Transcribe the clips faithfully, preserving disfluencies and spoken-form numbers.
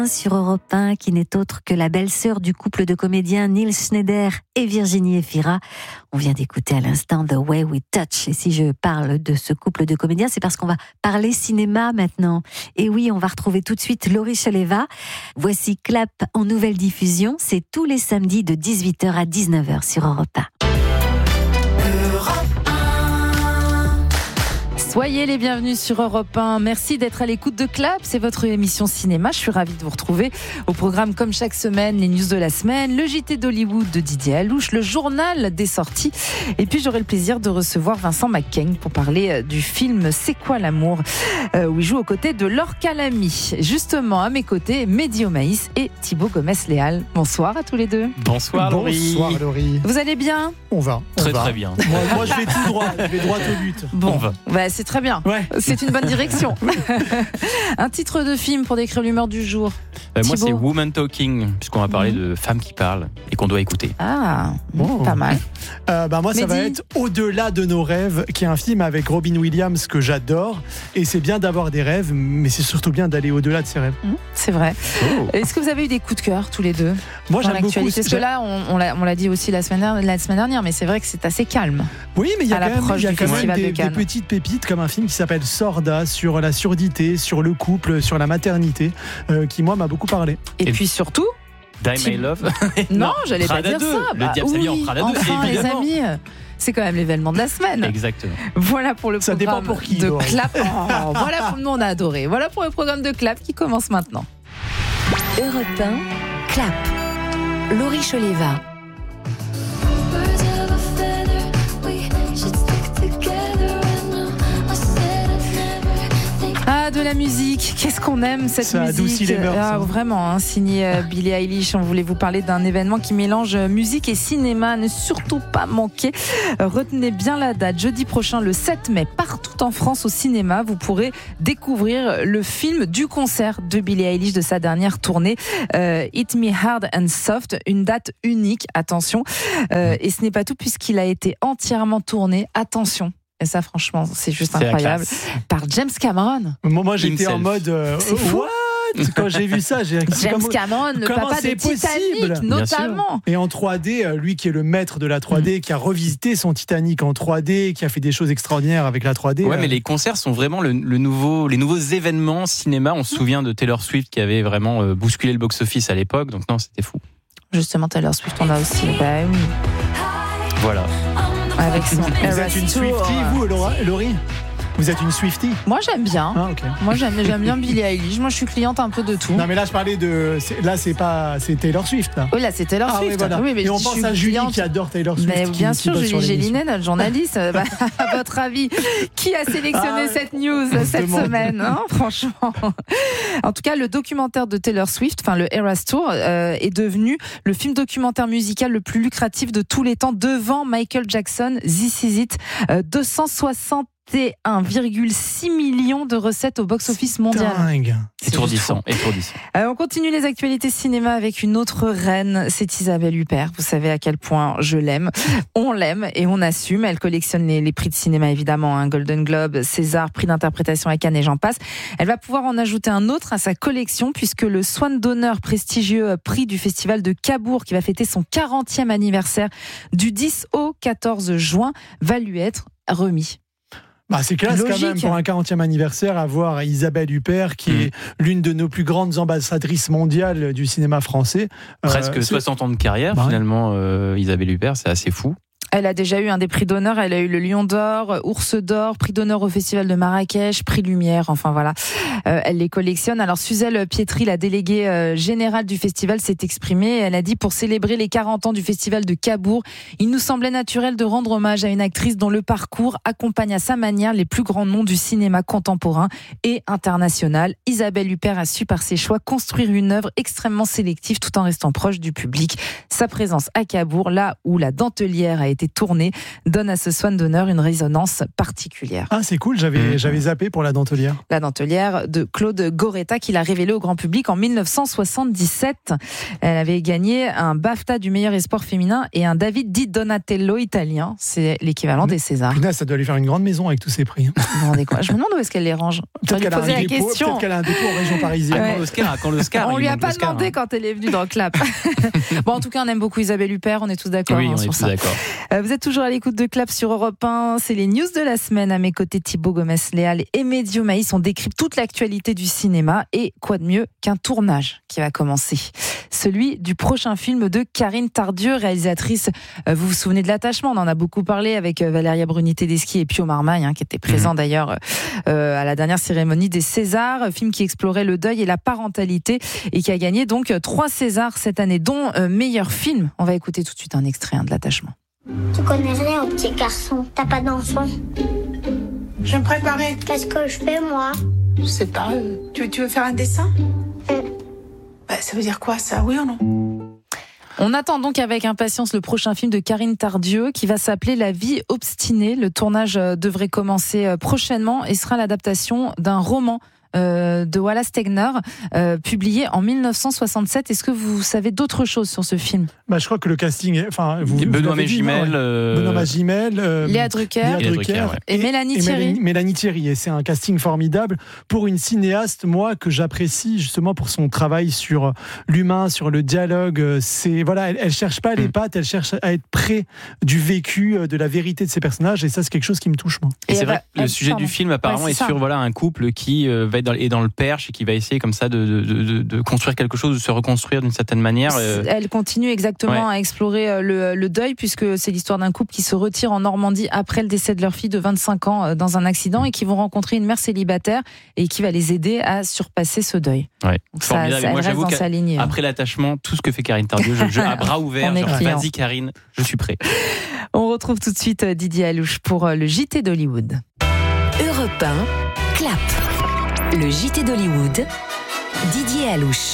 Sur Europe un, qui n'est autre que la belle-sœur du couple de comédiens Nils Schneider et Virginie Efira. On vient d'écouter à l'instant The Way We Touch. Et si je parle de ce couple de comédiens, c'est parce qu'on va parler cinéma maintenant. Et oui, on va retrouver tout de suite Laurie Choleva. Voici Clap en nouvelle diffusion. C'est tous les samedis de dix-huit heures à dix-neuf heures sur Europe un. Soyez les bienvenus sur Europe un. Merci d'être à l'écoute de Clap. C'est votre émission cinéma. Je suis ravie de vous retrouver au programme comme chaque semaine, les news de la semaine, le J T d'Hollywood de Didier Alouche, le journal des sorties. Et puis j'aurai le plaisir de recevoir Vincent McCain pour parler du film C'est quoi l'amour, euh, où il joue aux côtés de Laure Calamy. Justement, à mes côtés, Mehdi Omaïs et Thibaut Gomez-Léal. Bonsoir à tous les deux. Bonsoir Laurie. Bonsoir Laurie. Vous allez bien ? On va. On Très va. très bien. Moi, moi je vais tout droit, je vais droit au but. Bon, On va. bah, c'est très bien. Ouais. C'est une bonne direction. Un titre de film pour décrire l'humeur du jour. Euh, moi Thibaut. c'est Woman Talking, puisqu'on va parler de femmes qui parlent et qu'on doit écouter. Ah, Oh. pas mal. Euh, bah moi, ça va Mehdi. être Au-delà de nos rêves, qui est un film avec Robin Williams que j'adore. Et c'est bien d'avoir des rêves, mais c'est surtout bien d'aller au-delà de ses rêves. Mmh, c'est vrai. Oh. Est-ce que vous avez eu des coups de cœur tous les deux Moi, dans j'aime beaucoup. l'actualité? Parce que là, on, on, l'a, on l'a dit aussi la semaine, dernière, la semaine dernière, mais c'est vrai que c'est assez calme. Oui, mais il y a à quand même, l'approche il y a du quand même Festival des, de Cannes. des petites pépites, comme un film qui s'appelle Sorda, sur la surdité, sur le couple, sur la maternité, euh, qui, moi, m'a beaucoup parlé. Et, Et- puis surtout, Die Tim- My Love. non, j'allais Prada pas dire deux. ça. Le Bah, diable s'habille en oui, Prada deux, enfin, les évidemment. amis, euh, c'est quand même l'événement de la semaine. Exactement. Voilà pour le Ça programme dépend pour qui, de Laurie. Clap. Oh, voilà pour nous, on a adoré. Voilà pour le programme de Clap qui commence maintenant. Europe un, Clap. Laurie Choleva. Ah, de la musique, qu'est-ce qu'on aime cette Ça musique. adoucit les mœurs, Ah, hein. vraiment, hein, signé euh, Billie Eilish. On voulait vous parler d'un événement qui mélange euh, musique et cinéma. Ne surtout pas manquer. Euh, retenez bien la date. Jeudi prochain, le sept mai, partout en France au cinéma, vous pourrez découvrir le film du concert de Billie Eilish de sa dernière tournée, euh, Hit Me Hard and Soft. Une date unique, attention. Euh, et ce n'est pas tout puisqu'il a été entièrement tourné. Attention. Et ça, franchement, c'est juste C'est la incroyable. classe. Par James Cameron. Moi, moi, j'étais Himself. en mode. euh, C'est fou. What? Quand j'ai vu ça, j'ai. James comment- Cameron, le comment papa c'est de Titanic, possible ? Bien sûr. notamment. Et en trois D, euh, lui qui est le maître de la trois D, qui a revisité son Titanic en trois D, qui a fait des choses extraordinaires avec la trois D. Ouais, euh, mais les concerts sont vraiment le, le nouveau, les nouveaux événements cinéma. On se souvient de Taylor Swift qui avait vraiment euh, bousculé le box-office à l'époque. Donc non, c'était fou. Justement, Taylor Swift, on a aussi. Bah oui. Voilà. Avec son Vous êtes une Eras Tour. Swiftie, vous, Laura- Laurie ? Vous êtes une Swiftie ? Moi, j'aime bien. Ah, ok. Moi, j'aime, j'aime bien Billie Eilish. Moi, je suis cliente un peu de tout. Non, mais là, je parlais de. c'est- Là, c'est pas. C'est Taylor Swift, là. Oui, là, c'est Taylor Ah, Swift. oui, voilà. Oui, mais Et on je pense suis à Julie cliente. qui adore Taylor Swift. Mais qui- bien qui sûr, bosse Julie sur l'émission. Gélinet, notre journaliste. Bah, à votre avis, qui a sélectionné Ah, cette news on se cette demande. semaine, hein, franchement. En tout cas, le documentaire de Taylor Swift, enfin le Eras Tour, euh, est devenu le film documentaire musical le plus lucratif de tous les temps, devant Michael Jackson, This Is It, euh, deux cent soixante et un virgule six millions de recettes au box-office mondial. Dingue. C'est juste Étourdissant, étourdissant. Euh, on continue les actualités cinéma avec une autre reine, c'est Isabelle Huppert. Vous savez à quel point je l'aime. On l'aime et on assume. Elle collectionne les, les prix de cinéma évidemment, hein, Golden Globe, César, prix d'interprétation à Cannes et j'en passe. Elle va pouvoir en ajouter un autre à sa collection puisque le Swan d'honneur, prestigieux prix du festival de Cabourg qui va fêter son quarantième anniversaire du dix au quatorze juin va lui être remis. Bah, c'est classe Logique. quand même pour un quarantième anniversaire avoir Isabelle Huppert qui Mmh. est l'une de nos plus grandes ambassadrices mondiales du cinéma français. Presque Euh, c'est- soixante ans de carrière, Bah ouais. finalement, euh, Isabelle Huppert, c'est assez fou. Elle a déjà eu un des prix d'honneur, elle a eu le Lion d'Or, Ours d'Or, prix d'honneur au Festival de Marrakech, prix Lumière, enfin voilà. Euh, elle les collectionne. Alors Suzelle Pietri, la déléguée euh, générale du festival, s'est exprimée. Elle a dit: pour célébrer les quarante ans du Festival de Cabourg, il nous semblait naturel de rendre hommage à une actrice dont le parcours accompagne à sa manière les plus grands noms du cinéma contemporain et international. Isabelle Huppert a su par ses choix construire une œuvre extrêmement sélective tout en restant proche du public. Sa présence à Cabourg, là où la Dentelière a été été tourné donne à ce Swan d'honneur une résonance particulière. Ah, c'est cool, j'avais, mmh. j'avais zappé pour La Dentelière. La Dentelière de Claude Goretta, qu'il a révélé au grand public en mille neuf cent soixante-dix-sept. Elle avait gagné un BAFTA du meilleur espoir féminin et un David di Donatello italien. C'est l'équivalent des Césars. Punaise, ça doit lui faire une grande maison avec tous ces prix. Vous vous rendez quoi ? Je me demande où est-ce qu'elle les range. Peut-être qu'elle, a un la dépôt, question. peut-être qu'elle a un dépôt en région parisienne. Ouais. Quand l'Oscar, quand l'Oscar, on lui a pas l'Oscar, demandé hein. quand elle est venue dans le clap. Bon, en tout cas, on aime beaucoup Isabelle Huppert. On est tous d'accord Oui, hein, on est sur tous ça. d'accord. Euh, vous êtes toujours à l'écoute de Clap sur Europe un. C'est les news de la semaine. À mes côtés, Thibaut Gomez-Léal et Médio Maïs. On décrypte toute l'actualité du cinéma. Et quoi de mieux qu'un tournage qui va commencer. Celui du prochain film de Karine Tardieu, réalisatrice. Euh, vous vous souvenez de L'Attachement ? On en a beaucoup parlé avec euh, Valéria Bruni-Tedeschi et Pio Marmaille, hein, qui était présent mmh. d'ailleurs euh, à la dernière cérémonie des Césars. Film qui explorait le deuil et la parentalité et qui a gagné donc trois Césars cette année, dont euh, meilleur film. On va écouter tout de suite un extrait hein, de L'Attachement. Tu connais rien au petit garçon, t'as pas d'enfant. Je vais me préparer. Qu'est-ce que je fais moi ? Je sais pas, euh, tu, veux, tu veux faire un dessin ? mmh. Bah, ça veut dire quoi ça, oui ou non ? On attend donc avec impatience le prochain film de Karine Tardieu qui va s'appeler La vie obstinée. Le tournage devrait commencer prochainement et sera l'adaptation d'un roman Euh, de Wallace Stegner, euh, publié en mille neuf cent soixante-sept. Est-ce que vous savez d'autres choses sur ce film ? Bah, je crois que le casting est... Enfin, vous, vous Benoît Magimel, euh... Benoît Magimel, euh... Léa Drucker, Léa Drucker, Drucker ouais. et, et Mélanie Thierry. Et Mélanie Thierry. Et c'est un casting formidable pour une cinéaste, moi, que j'apprécie justement pour son travail sur l'humain, sur le dialogue. C'est, voilà, elle, elle cherche pas les mm. pattes, elle cherche à être près du vécu, de la vérité de ses personnages. Et ça, c'est quelque chose qui me touche, moi. Et, et c'est vrai va... que le sujet pardon. du film, apparemment, ouais, est, est sur voilà, un couple qui euh, va être dans, est dans le perche et qui va essayer comme ça de, de, de, de construire quelque chose, de se reconstruire d'une certaine manière. Euh... Elle continue exactement ouais. à explorer le, le deuil, puisque c'est l'histoire d'un couple qui se retire en Normandie après le décès de leur fille de vingt-cinq ans dans un accident et qui vont rencontrer une mère célibataire et qui va les aider à surpasser ce deuil. Ouais. Donc ça, ça moi, reste dans sa ligne. Après L'Attachement, tout ce que fait Karine Tardieu, je, je, à bras ouverts, genre, vas-y Karine, je suis prêt. On retrouve tout de suite Didier Alouche pour le J T d'Hollywood. Europe un, Clap. Le J T d'Hollywood, Didier Alouche.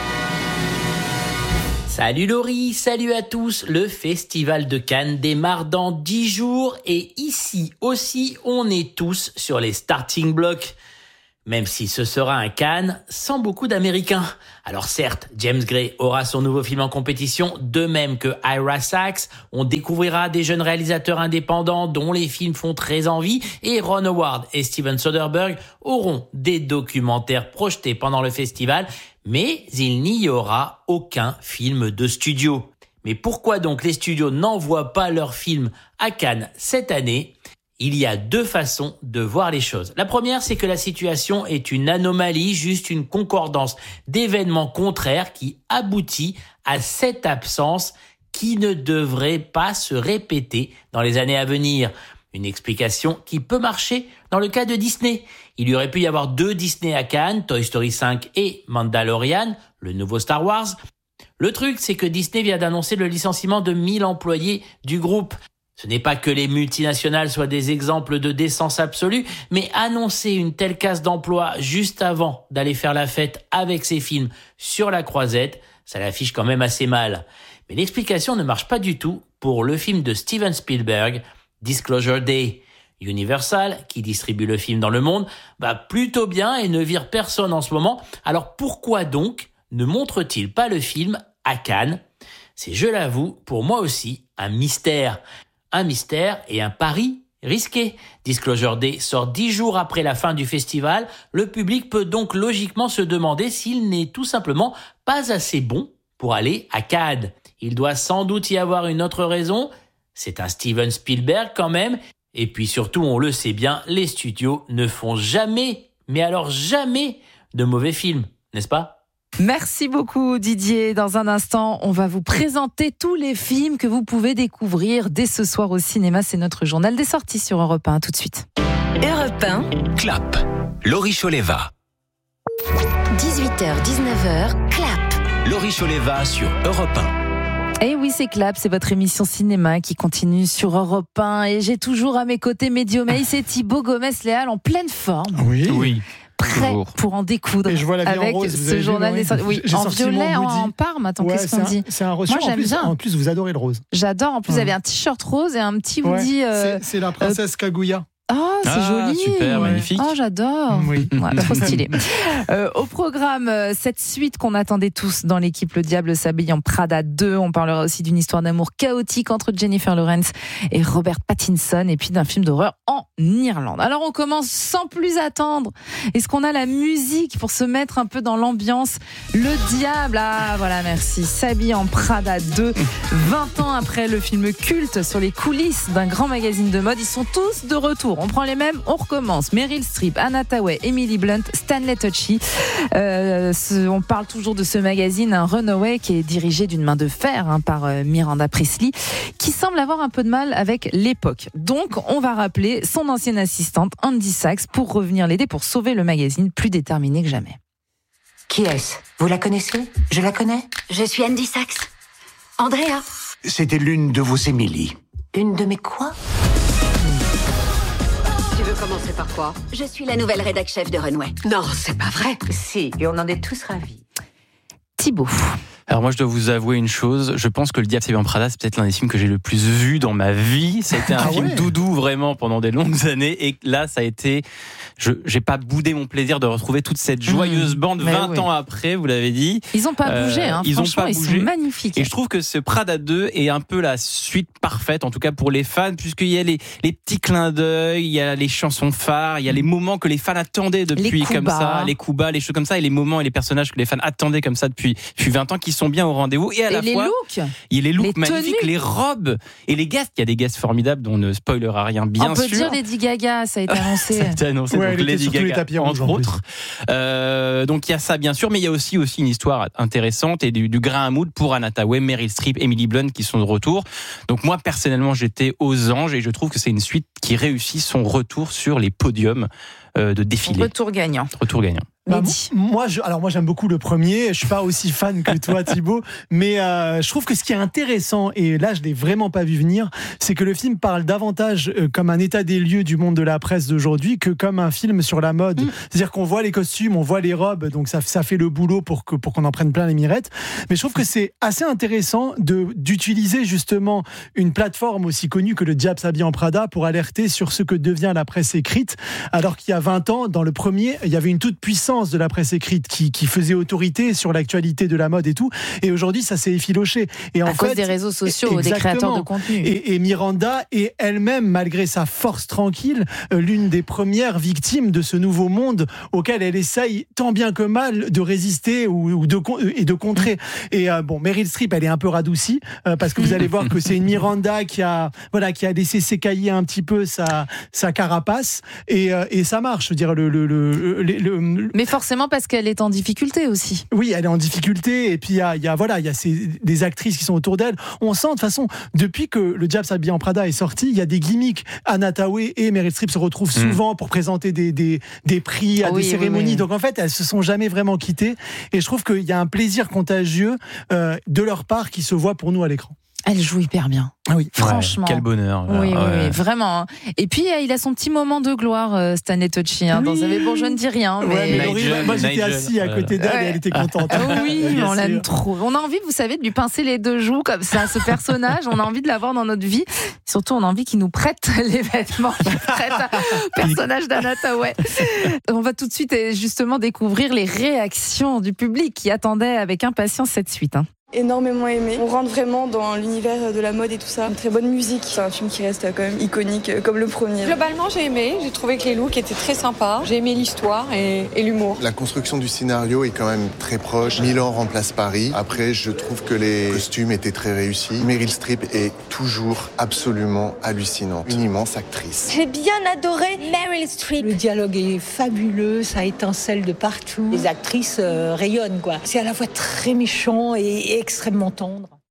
Salut Laurie, salut à tous. Le Festival de Cannes démarre dans dix jours et ici aussi, on est tous sur les starting blocks. Même si ce sera un Cannes sans beaucoup d'Américains. Alors certes, James Gray aura son nouveau film en compétition, de même que Ira Sachs. On découvrira des jeunes réalisateurs indépendants dont les films font très envie. Et Ron Howard et Steven Soderbergh auront des documentaires projetés pendant le festival. Mais il n'y aura aucun film de studio. Mais pourquoi donc les studios n'envoient pas leurs films à Cannes cette année ? Il y a deux façons de voir les choses. La première, c'est que la situation est une anomalie, juste une concordance d'événements contraires qui aboutit à cette absence qui ne devrait pas se répéter dans les années à venir. Une explication qui peut marcher dans le cas de Disney. Il y aurait pu y avoir deux Disney à Cannes, Toy Story cinq et Mandalorian, le nouveau Star Wars. Le truc, c'est que Disney vient d'annoncer le licenciement de mille employés du groupe. Ce n'est pas que les multinationales soient des exemples de décence absolue, mais annoncer une telle casse d'emploi juste avant d'aller faire la fête avec ses films sur la croisette, ça l'affiche quand même assez mal. Mais l'explication ne marche pas du tout pour le film de Steven Spielberg, Disclosure Day. Universal, qui distribue le film dans le monde, va plutôt bien et ne vire personne en ce moment. Alors pourquoi donc ne montre-t-il pas le film à Cannes ? C'est, je l'avoue, pour moi aussi, un mystère. Un mystère et un pari risqué. Disclosure Day sort dix jours après la fin du festival. Le public peut donc logiquement se demander s'il n'est tout simplement pas assez bon pour aller à Cannes. Il doit sans doute y avoir une autre raison. C'est un Steven Spielberg quand même. Et puis surtout, on le sait bien, les studios ne font jamais, mais alors jamais, de mauvais films, n'est-ce pas ? Merci beaucoup Didier. Dans un instant, on va vous présenter tous les films que vous pouvez découvrir dès ce soir au cinéma. C'est notre journal des sorties sur Europe un. Tout de suite. Europe un. Clap. Laurie Choleva. dix-huit heures dix-neuf heures. Clap. Laurie Choleva sur Europe un. Et oui, c'est Clap, c'est votre émission cinéma qui continue sur Europe un. Et j'ai toujours à mes côtés Médio Maïs et Thibaut Gomez-Léal en pleine forme. Oui. Oui. prêt Toujours. pour en découdre Et je vois la vie en avec rose, vous ce avez vu, journal oui. des sorties. Oui, J'ai en sorti violet, mon en hoodie. parme. Attends, Ouais, qu'est-ce c'est qu'on un- dit C'est un reçu. Moi, en j'aime plus, bien. En plus, vous adorez le rose. J'adore. En plus, vous Ouais. avez un t-shirt rose et un petit Ouais. hoodie. euh, C'est- C'est la princesse Kaguya. Oh, c'est Ah, joli. super, Ouais. magnifique. Oh, j'adore. Oui. Ouais, trop stylé. Euh, au programme, euh, cette suite qu'on attendait tous dans l'équipe Le Diable s'habille en Prada deux. On parlera aussi d'une histoire d'amour chaotique entre Jennifer Lawrence et Robert Pattinson, et puis d'un film d'horreur en Irlande. Alors on commence sans plus attendre. Est-ce qu'on a la musique pour se mettre un peu dans l'ambiance? Le Diable, ah voilà, merci, s'habille en Prada deux. vingt ans après le film culte sur les coulisses d'un grand magazine de mode, ils sont tous de retour. On prend les mêmes, on recommence. Meryl Streep, Anna Thaouet, Emily Blunt, Stanley Tucci. Euh, ce, on parle toujours de ce magazine, un Runaway, qui est dirigé d'une main de fer hein, par euh, Miranda Priestly, qui semble avoir un peu de mal avec l'époque. Donc, on va rappeler son ancienne assistante, Andy Sachs, pour revenir l'aider pour sauver le magazine, plus déterminé que jamais. Qui est-ce? Vous la connaissez? Je la connais? Je suis Andy Sachs. Andrea. C'était l'une de vos Émilie. Une de mes quoi? Tu veux commencer par quoi? Je suis la nouvelle rédac chef de Runway. Non, c'est pas vrai. Si, et on en est tous ravis. Thibaut. Alors moi je dois vous avouer une chose, je pense que Le Diable s'habille en Prada c'est peut-être l'un des films que j'ai le plus vu dans ma vie. Ça a été un Ah film ouais. doudou vraiment pendant des longues années, et là ça a été, je j'ai pas boudé mon plaisir de retrouver toute cette joyeuse bande mais vingt oui. ans après, vous l'avez dit. Ils ont pas Euh, bougé, hein. ils ont Franchement, pas ils bougé. sont magnifiques. Et je trouve que ce Prada deux est un peu la suite parfaite, en tout cas pour les fans, puisqu'il y a les, les petits clins d'œil, il y a les chansons phares, il y a les moments que les fans attendaient depuis Les coups comme bas. ça, les coups bas, les choses comme ça, et les moments et les personnages que les fans attendaient comme ça depuis, depuis vingt ans, qui sont bien au rendez-vous. Et à Et la les fois, looks. il y a les looks les magnifiques, tenues. les robes et les guests. Il y a des guests formidables dont on ne spoilera rien, bien On peut sûr. dire Lady Gaga, ça a été annoncé. Ça a été annoncé, Ouais, donc elle était Lady sur tous les Gaga, tapis rouges, entre en plus. autres. Euh, donc il y a ça bien sûr, mais il y a aussi aussi une histoire intéressante et du, du grain à moudre pour Anna Thaouet, Meryl Streep, Emily Blunt qui sont de retour. Donc moi personnellement j'étais aux anges, et je trouve que c'est une suite qui réussit son retour sur les podiums euh, de défilé. Retour gagnant. Retour gagnant. Bah, Mehdi. moi, je, alors moi j'aime beaucoup le premier. Je suis pas aussi fan que toi, Thibaut, mais euh, je trouve que ce qui est intéressant, et là je l'ai vraiment pas vu venir, c'est que le film parle davantage euh, comme un état des lieux du monde de la presse d'aujourd'hui que comme un film sur la mode. Mm. C'est-à-dire qu'on voit les costumes, on voit les robes, donc ça, ça fait le boulot pour que pour qu'on en prenne plein les mirettes. Mais je trouve que c'est assez intéressant de d'utiliser justement une plateforme aussi connue que Le Diable s'habille en Prada pour alerter sur ce que devient la presse écrite. Alors qu'il y a vingt ans, dans le premier, il y avait une toute puissance de la presse écrite qui, qui faisait autorité sur l'actualité de la mode et tout. Et aujourd'hui, ça s'est effiloché. Et en À fait, cause des réseaux sociaux, des exactement. créateurs de contenu. Et, et Miranda est elle-même, malgré sa force tranquille, euh, l'une des premières victimes de ce nouveau monde auquel elle essaye tant bien que mal de résister ou, ou de, con- et de contrer. Et euh, bon, Meryl Streep, elle est un peu radoucie euh, parce que vous allez voir que c'est une Miranda qui a, voilà, qui a laissé s'écailler un petit peu sa, sa carapace, et, euh, et ça marche. Je veux dire, le, le, le, le, le- Mais forcément parce qu'elle est en difficulté aussi. oui, elle est en difficulté, et puis il y a, il y a voilà, il y a ces, des actrices qui sont autour d'elle. On sent de toute façon, depuis que Le Diable s'habille en Prada est sorti, il y a des gimmicks. Anna Thaouet et Meryl Streep se retrouvent souvent pour présenter des, des, des prix à Oui, des oui, cérémonies. oui. Donc en fait, elles se sont jamais vraiment quittées, et je trouve qu'il y a un plaisir contagieux euh, de leur part qui se voit pour nous à l'écran. Elle joue hyper bien. Ah oui. Franchement. Ouais, quel bonheur. Oui, oui, Ouais. oui, vraiment. hein. Et puis, euh, il a son petit moment de gloire, euh, Stanley Tucci. Hein, dans Oui. Avez bon, je ne dis rien. Mais... Ouais, mais Nigel, Laurie, moi j'étais Nigel, assis à côté d'elle, ouais. et elle était contente. Ah oui, Bien on l'aime sûr. trop. On a envie, vous savez, de lui pincer les deux joues comme ça, ce personnage. On a envie de l'avoir dans notre vie. Surtout, on a envie qu'il nous prête les vêtements qu'il prête au personnage d'Anna Thaouet. On va tout de suite, euh, justement, découvrir les réactions du public qui attendait avec impatience cette suite. Hein. Énormément aimé. On rentre vraiment dans l'univers de la mode et tout ça. Une très bonne musique. C'est un film qui reste quand même iconique comme le premier. Globalement, j'ai aimé. J'ai trouvé que les looks étaient très sympas. J'ai aimé l'histoire et, et l'humour. La construction du scénario est quand même très proche. Milan remplace Paris. Après, je trouve que les costumes étaient très réussis. Meryl Streep est toujours absolument hallucinante. Une immense actrice. J'ai bien adoré Meryl Streep. Le dialogue est fabuleux, ça étincelle de partout. Les actrices euh, rayonnent, quoi. C'est à la fois très méchant et extrêmement tendre.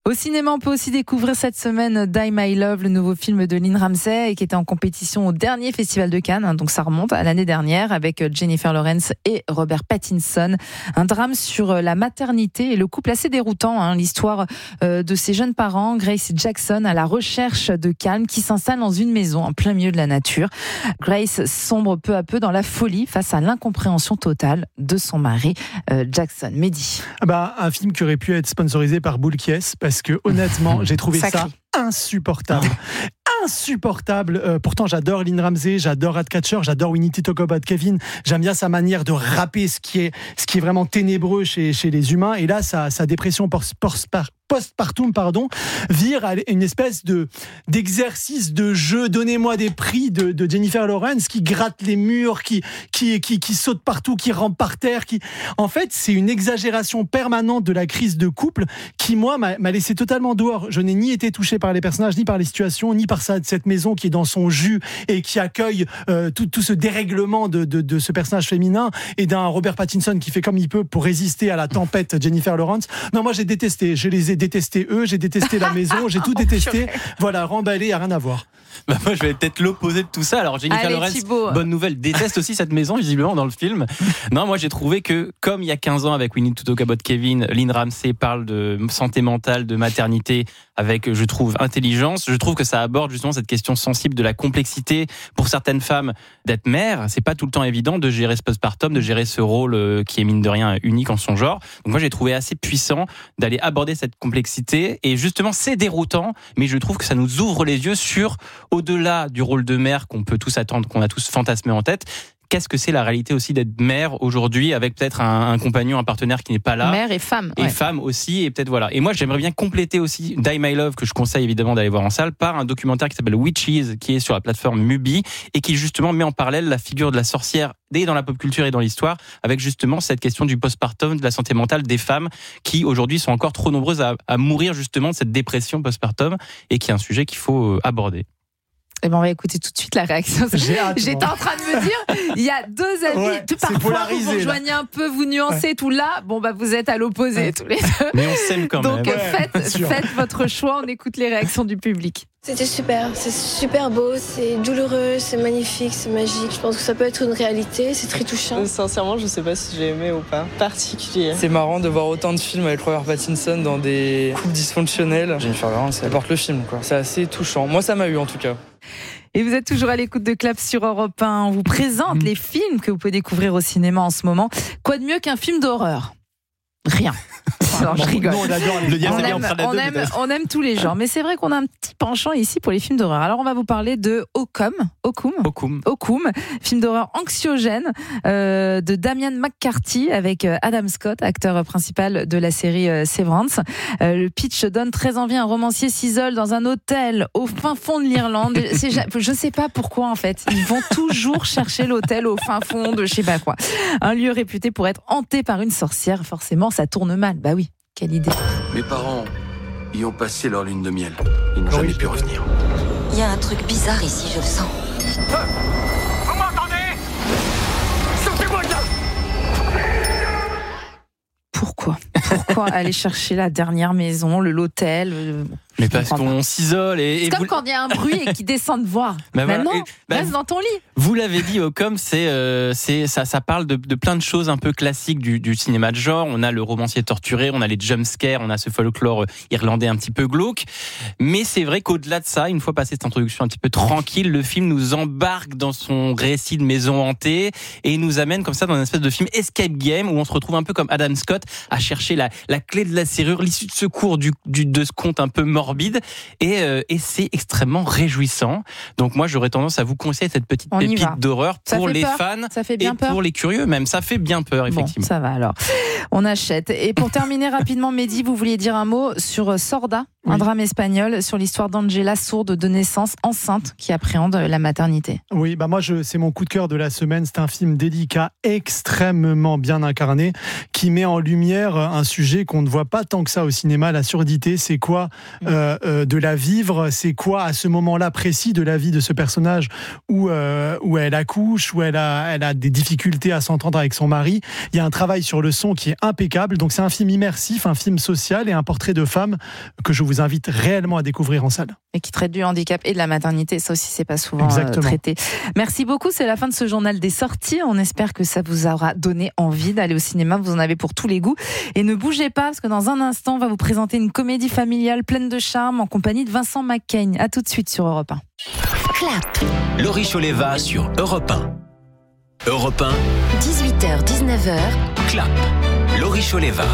Au cinéma, on peut aussi découvrir cette semaine Die My Love, le nouveau film de Lynn Ramsay, qui était en compétition au dernier Festival de Cannes, donc ça remonte à l'année dernière, avec Jennifer Lawrence et Robert Pattinson. Un drame sur la maternité et le couple assez déroutant, hein, l'histoire de ces jeunes parents, Grace et Jackson, à la recherche de calme, qui s'installent dans une maison en plein milieu de la nature. Grace sombre peu à peu dans la folie face à l'incompréhension totale de son mari, euh, Jackson. Mehdi. Bah, un film qui aurait pu être sponsorisé par Boule Kies, parce que honnêtement, j'ai trouvé Sacré. ça insupportable. Insupportable. Euh, pourtant, j'adore Lynn Ramsay, j'adore Ratcatcher, j'adore We Need to Talk About Kevin. J'aime bien sa manière de rapper ce qui est, ce qui est vraiment ténébreux chez, chez les humains. Et là, sa, sa dépression post, post, postpartum, pardon, vire à une espèce de, d'exercice de jeu. Donnez-moi des prix de, de Jennifer Lawrence qui gratte les murs, qui, qui, qui, qui saute partout, qui rampe par terre. Qui... En fait, c'est une exagération permanente de la crise de couple qui, moi, m'a, m'a laissé totalement dehors. Je n'ai ni été touché par les personnages, ni par les situations, ni par sa, cette maison qui est dans son jus et qui accueille euh, tout, tout ce dérèglement de, de, de ce personnage féminin et d'un Robert Pattinson qui fait comme il peut pour résister à la tempête Jennifer Lawrence. Non, moi j'ai détesté. Je les ai détestés eux, j'ai détesté la maison, j'ai tout détesté. Voilà, remballé, il n'y a rien à voir. Bah moi, je vais peut-être l'opposé de tout ça. Alors, Jennifer Allez, Lawrence, Thibaut. bonne nouvelle, déteste aussi cette maison, visiblement, dans le film. Non, moi, j'ai trouvé que, comme il y a quinze ans avec We Need to Talk About Kevin, Lynn Ramsay parle de santé mentale, de maternité, avec, je trouve, intelligence. Je trouve que ça aborde justement cette question sensible de la complexité pour certaines femmes d'être mère. C'est pas tout le temps évident de gérer ce postpartum, de gérer ce rôle qui est, mine de rien, unique en son genre. Donc, moi, j'ai trouvé assez puissant d'aller aborder cette complexité. Et justement, c'est déroutant, mais je trouve que ça nous ouvre les yeux sur, au-delà du rôle de mère qu'on peut tous attendre, qu'on a tous fantasmé en tête, qu'est-ce que c'est la réalité aussi d'être mère aujourd'hui avec peut-être un, un compagnon, un partenaire qui n'est pas là. Mère et femme. Et ouais. femme aussi, et peut-être voilà. Et moi, j'aimerais bien compléter aussi Die My Love, que je conseille évidemment d'aller voir en salle, par un documentaire qui s'appelle Witches, qui est sur la plateforme Mubi, et qui justement met en parallèle la figure de la sorcière et dans la pop culture et dans l'histoire, avec justement cette question du postpartum, de la santé mentale des femmes qui aujourd'hui sont encore trop nombreuses à, à mourir justement de cette dépression postpartum, et qui est un sujet qu'il faut aborder. Eh ben on va écouter tout de suite la réaction. J'ai hâte, J'étais en train de me dire, il y a deux avis. Ouais, tout parfois vous vous rejoignez un peu, vous nuancez ouais. tout là. Bon bah vous êtes à l'opposé ouais. tous les deux. Mais on s'aime quand Donc, même. Donc ouais, faites, faites votre choix. On écoute les réactions du public. C'était super, c'est super beau, c'est douloureux, c'est magnifique, c'est magique. Je pense que ça peut être une réalité, c'est très touchant. Euh, sincèrement, je sais pas si j'ai aimé ou pas. Particulier. C'est marrant de voir autant de films avec Robert Pattinson dans des couples dysfonctionnels. Jennifer Lawrence, elle porte le film, quoi. C'est assez touchant. Moi, ça m'a eu en tout cas. Et vous êtes toujours à l'écoute de Clap sur Europe un. On vous présente mmh. les films que vous pouvez découvrir au cinéma en ce moment. Quoi de mieux qu'un film d'horreur ? Rien. Alors, je rigole. Nous, on adore les on, aime, on, aime, on aime tous les genres, mais c'est vrai qu'on a un petit penchant ici pour les films d'horreur. Alors on va vous parler de Ocum, Ocum, Ocum, Ocum, film d'horreur anxiogène euh, de Damian McCarthy avec Adam Scott, acteur principal de la série euh, Severance. Euh, le pitch donne très envie. Un romancier s'isole dans un hôtel au fin fond de l'Irlande. C'est, je ne sais pas pourquoi en fait. Ils vont toujours chercher l'hôtel au fin fond de je sais pas quoi. Un lieu réputé pour être hanté par une sorcière. Forcément, ça tourne mal. Bah oui. Quelle idée. Mes parents y ont passé leur lune de miel. Ils n'ont oui, jamais pu revenir. Il y a un truc bizarre ici, je le sens. Ah, vous m'entendez ? Sortez-moi de là ! Pourquoi ? Pourquoi aller chercher la dernière maison, le l'hôtel ? Mais parce qu'on pas. s'isole et, c'est et comme vous... quand il y a un bruit et qu'ils descendent voir. Bah voilà. voilà. Non, bah, reste dans ton lit. Vous l'avez dit, Ocum, c'est, euh, c'est ça, ça parle de, de plein de choses un peu classiques du, du cinéma de genre. On a le romancier torturé, on a les jumpscares, on a ce folklore irlandais un petit peu glauque. Mais c'est vrai qu'au-delà de ça, une fois passé cette introduction un petit peu tranquille, le film nous embarque dans son récit de maison hantée et nous amène comme ça dans une espèce de film escape game où on se retrouve un peu comme Adam Scott à chercher la, la clé de la serrure, l'issue de secours du, du, de ce conte un peu morbide. Et, euh, et c'est extrêmement réjouissant. Donc moi, j'aurais tendance à vous conseiller cette petite on pépite d'horreur pour les peur. fans ça fait bien et peur. pour les curieux même. Ça fait bien peur, effectivement. Bon, ça va alors. On achète. Et pour terminer rapidement, Mehdi, vous vouliez dire un mot sur Sorda ? Un drame espagnol sur l'histoire d'Angela, sourde de naissance, enceinte, qui appréhende la maternité. Oui, bah moi, je, c'est mon coup de cœur de la semaine. C'est un film délicat, extrêmement bien incarné, qui met en lumière un sujet qu'on ne voit pas tant que ça au cinéma, la surdité. C'est quoi euh, euh, de la vivre? C'est quoi, à ce moment-là précis de la vie de ce personnage où, euh, où elle accouche, où elle a, elle a des difficultés à s'entendre avec son mari? Il y a un travail sur le son qui est impeccable. Donc, c'est un film immersif, un film social et un portrait de femme que je vous vous invite réellement à découvrir en salle. Et qui traite du handicap et de la maternité, ça aussi c'est pas souvent euh, traité. Merci beaucoup, c'est la fin de ce journal des sorties. On espère que ça vous aura donné envie d'aller au cinéma, vous en avez pour tous les goûts. Et ne bougez pas, parce que dans un instant, on va vous présenter une comédie familiale pleine de charme en compagnie de Vincent McCain. À tout de suite sur Europe un. Clap. Laurie Choleva sur Europe un. Europe un. dix-huit heures dix-neuf heures. Clap. Laurie Choleva.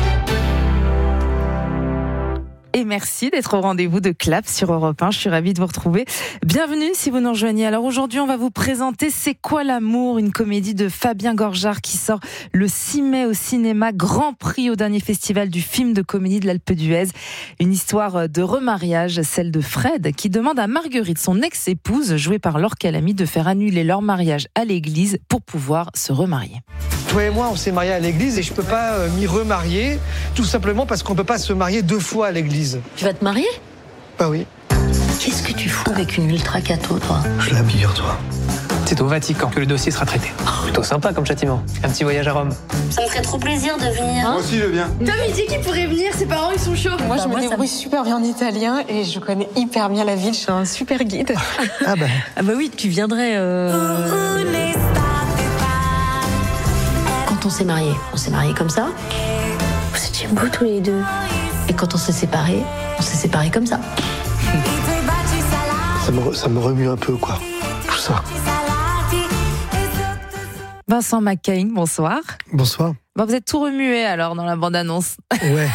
Et merci d'être au rendez-vous de Clap sur Europe un. Je suis ravie de vous retrouver. Bienvenue si vous nous rejoignez. Alors aujourd'hui, on va vous présenter C'est quoi l'amour, une comédie de Fabien Gorjard qui sort le six mai au cinéma. Grand prix au dernier festival du film de comédie de l'Alpe d'Huez. Une histoire de remariage, celle de Fred, qui demande à Marguerite, son ex-épouse, jouée par Laure Calamy, de faire annuler leur mariage à l'église pour pouvoir se remarier. Toi et moi, on s'est mariés à l'église et je peux pas euh, m'y remarier, tout simplement parce qu'on peut pas se marier deux fois à l'église. Tu vas te marier? Bah oui. Qu'est-ce que tu fous avec une ultra catho, toi? Je l'habille, toi. C'est au Vatican que le dossier sera traité. Plutôt sympa comme châtiment. Un petit voyage à Rome. Ça me ferait trop plaisir de venir. Moi aussi, je viens. Tom, il dit qu'il pourrait venir, ses parents, ils sont chauds. Moi, bah, je me moi, débrouille ça... super bien en italien et je connais hyper bien la ville. Je suis un super guide. Ah bah. Ah bah oui, tu viendrais... Euh... Quand on s'est mariés, on s'est mariés comme ça. Vous étiez beaux tous les deux. Et quand on s'est séparés, on s'est séparés comme ça. Ça me, ça me remue un peu, quoi. Tout ça. Vincent McCain, bonsoir. Bonsoir. Bon, vous êtes tout remué alors dans la bande-annonce. Ouais.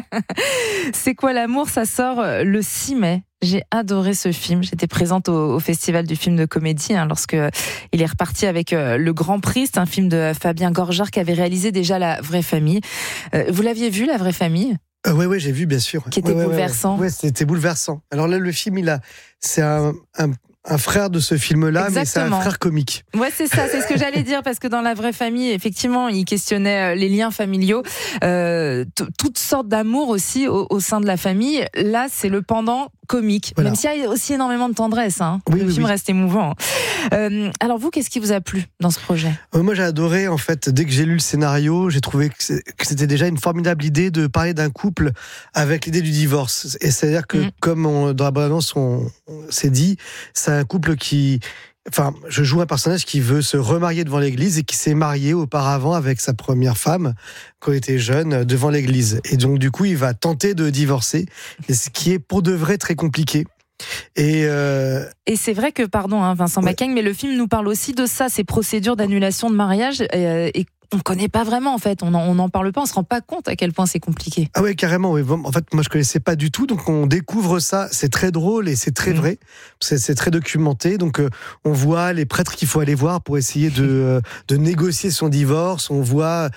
C'est quoi l'amour? Ça sort le six mai. J'ai adoré ce film. J'étais présente au, au festival du film de comédie hein, lorsque il est reparti avec euh, le Grand Prix. C'est un film de Fabien Gorjard qui avait réalisé déjà La Vraie Famille. Euh, vous l'aviez vu, La Vraie Famille? Euh, ouais, ouais, j'ai vu, bien sûr. Qui était ouais, bouleversant. Ouais, ouais, ouais, c'était bouleversant. Alors là, le film, il a, c'est un, un, un frère de ce film-là, Exactement. mais c'est un frère comique. Ouais, c'est ça, c'est ce que j'allais dire, parce que dans La Vraie Famille, effectivement, il questionnait les liens familiaux, euh, t- toutes sortes d'amour aussi au, au sein de la famille. Là, c'est le pendant comique, voilà. Même s'il y a aussi énormément de tendresse. Hein. Oui, le oui, film oui. reste émouvant. Euh, alors vous, qu'est-ce qui vous a plu dans ce projet? euh, Moi, j'ai adoré, en fait, dès que j'ai lu le scénario, j'ai trouvé que, c'est, que c'était déjà une formidable idée de parler d'un couple avec l'idée du divorce. Et c'est-à-dire que, mmh. comme on, dans la bande-annonce, on, on s'est dit, c'est un couple qui... Enfin, je joue un personnage qui veut se remarier devant l'église et qui s'est marié auparavant avec sa première femme quand il était jeune devant l'église. Et donc, du coup, il va tenter de divorcer, et ce qui est pour de vrai très compliqué. Et, euh... et c'est vrai que, pardon, hein, Vincent ouais. McCain, mais le film nous parle aussi de ça, ces procédures d'annulation de mariage, et, et on connaît pas vraiment en fait, on n'en parle pas, on se rend pas compte à quel point c'est compliqué. Ah ouais, carrément. Oui. En fait, moi je connaissais pas du tout, donc on découvre ça. C'est très drôle et c'est très mmh. vrai. C'est, c'est très documenté. Donc euh, on voit les prêtres qu'il faut aller voir pour essayer de euh, de négocier son divorce. On voit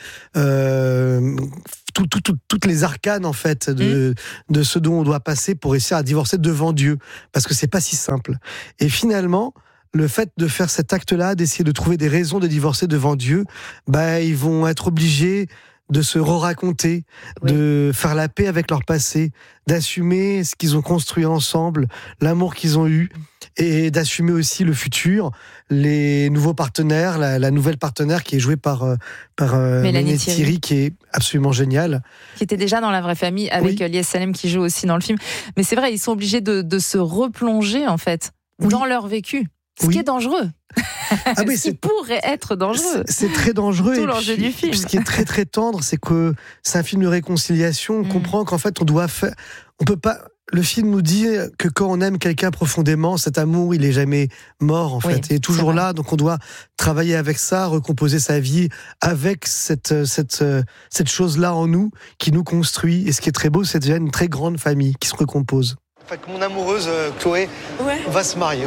euh, tout, tout, tout, toutes les arcanes en fait de mmh. de ce dont on doit passer pour réussir à divorcer devant Dieu, parce que c'est pas si simple. Et finalement, le fait de faire cet acte-là, d'essayer de trouver des raisons de divorcer devant Dieu, bah, ils vont être obligés de se re-raconter, oui. de faire la paix avec leur passé, d'assumer ce qu'ils ont construit ensemble, l'amour qu'ils ont eu, et d'assumer aussi le futur, les nouveaux partenaires, la, la nouvelle partenaire qui est jouée par, par Mélanie Thierry, Thierry, qui est absolument géniale. Qui était déjà dans La Vraie Famille, avec oui. Lies Salem qui joue aussi dans le film. Mais c'est vrai, ils sont obligés de, de se replonger, en fait, oui. dans leur vécu. Ce oui. qui est dangereux. Ah oui, ce qui pourrait être dangereux. C'est, c'est très dangereux. Tout et l'enjeu puis, du film. Ce qui est très très tendre, c'est que c'est un film de réconciliation. On mmh. comprend qu'en fait, on doit faire. On peut pas. Le film nous dit que quand on aime quelqu'un profondément, cet amour, il est jamais mort en fait, oui, il est toujours là. Donc on doit travailler avec ça, recomposer sa vie avec cette cette cette chose-là en nous qui nous construit. Et ce qui est très beau, c'est déjà une très grande famille qui se recompose. En fait, mon amoureuse Chloé ouais. va se marier.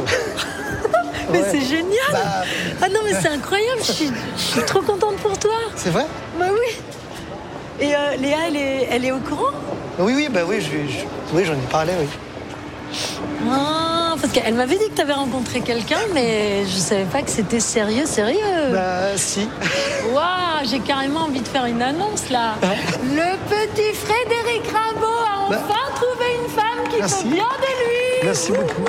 Mais ouais. c'est génial. Bah... Ah non, mais c'est incroyable. Je suis, je suis trop contente pour toi. C'est vrai? Bah oui. Et euh, Léa, elle est, elle est au courant? Oui, oui, bah oui, je, je- oui, j'en ai parlé, oui. Ah, parce qu'elle m'avait dit que tu avais rencontré quelqu'un, mais je savais pas que c'était sérieux, sérieux. Bah, si. Waouh, j'ai carrément envie de faire une annonce là. Le petit Frédéric Rimbaud a enfin Bah. trouvé une femme qui Merci. peut bien de lui. Merci beaucoup.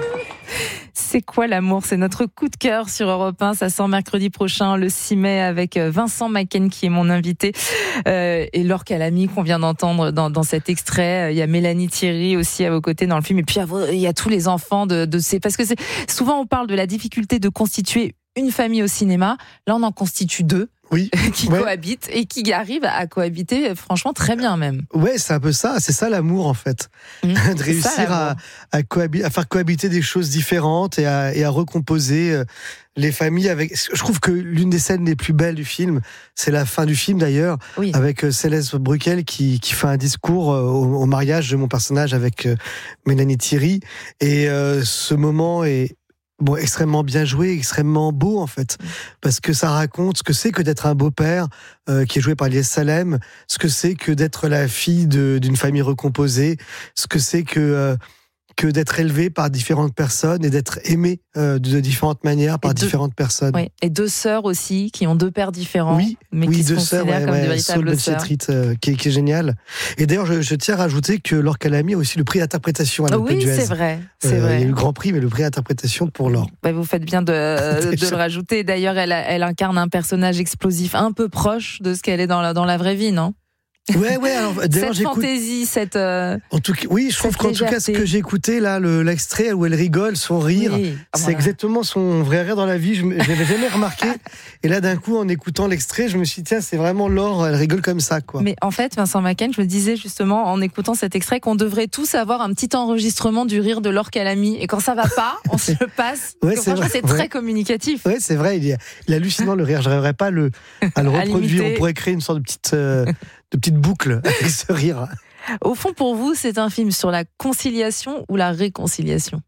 C'est quoi l'amour? C'est notre coup de cœur sur Europe un. Ça sort mercredi prochain, le six mai, avec Vincent Macken qui est mon invité euh, et Laure Calamy qu'on vient d'entendre dans, dans cet extrait. Il y a Mélanie Thierry aussi à vos côtés dans le film. Et puis il y a tous les enfants de, de ces... Parce que c'est, souvent on parle de la difficulté de constituer une famille au cinéma. Là, on en constitue deux. Oui. qui Ouais. cohabitent et qui arrivent à cohabiter franchement très bien même. Ouais, c'est un peu ça, c'est ça l'amour en fait. Mmh, de c'est réussir ça, à, l'amour. à, cohabi- à faire cohabiter des choses différentes et à, et à recomposer euh, les familles avec. Je trouve que l'une des scènes les plus belles du film, c'est la fin du film d'ailleurs, Oui. avec euh, Céleste Bruckel qui, qui fait un discours euh, au, au mariage de mon personnage avec euh, Mélanie Thierry. Et euh, ce moment est bon, extrêmement bien joué, extrêmement beau en fait, parce que ça raconte ce que c'est que d'être un beau-père euh, qui est joué par Elias Salem, ce que c'est que d'être la fille de, d'une famille recomposée, ce que c'est que euh, que d'être élevé par différentes personnes et d'être aimé euh, de différentes manières par Et deux- différentes personnes. Oui. Et deux sœurs aussi qui ont deux pères différents, Oui, mais oui, qui se deux sœurs, considèrent ouais, comme ouais, de Saul véritables sœurs. Ben-Chetrit, euh, qui, est, qui est génial. Et d'ailleurs, je, je tiens à rajouter que Laure Calamy a aussi le prix d'interprétation à l'Alpe Oui, d'Huez. c'est vrai, c'est Euh, vrai. Il y a eu le grand prix, mais le prix d'interprétation pour Laure. Bah, vous faites bien de, de Déjà. le rajouter. D'ailleurs, elle, a- elle incarne un personnage explosif, un peu proche de ce qu'elle est dans la, dans la vraie vie, non? Ouais, ouais. Alors, d'ailleurs, Cette j'écoute. fantaisie, cette. euh, En tout cas, oui, je trouve Cette qu'en tout cas, ce légèreté. que j'ai écouté là, le, l'extrait où elle rigole, son rire, Oui. Ah, c'est voilà. exactement son vrai rire dans la vie. Je ne l'avais jamais remarqué. Et là, d'un coup, en écoutant l'extrait, je me suis dit, tiens, c'est vraiment Laure, elle rigole comme ça, quoi. Mais en fait, Vincent Macken, je me disais justement en écoutant cet extrait qu'on devrait tous avoir un petit enregistrement du rire de Laure Calamy. Et quand ça va pas, on se le passe. Ouais, Parce que c'est franchement, vrai, c'est ouais. très communicatif. Ouais, c'est vrai, il est, il est hallucinant le rire. Je n'arriverais pas à le, à le À reproduire. l'imiter. On pourrait créer une sorte de petite, euh, de petite boucle avec ce rire. Au fond, pour vous, c'est un film sur la conciliation ou la réconciliation?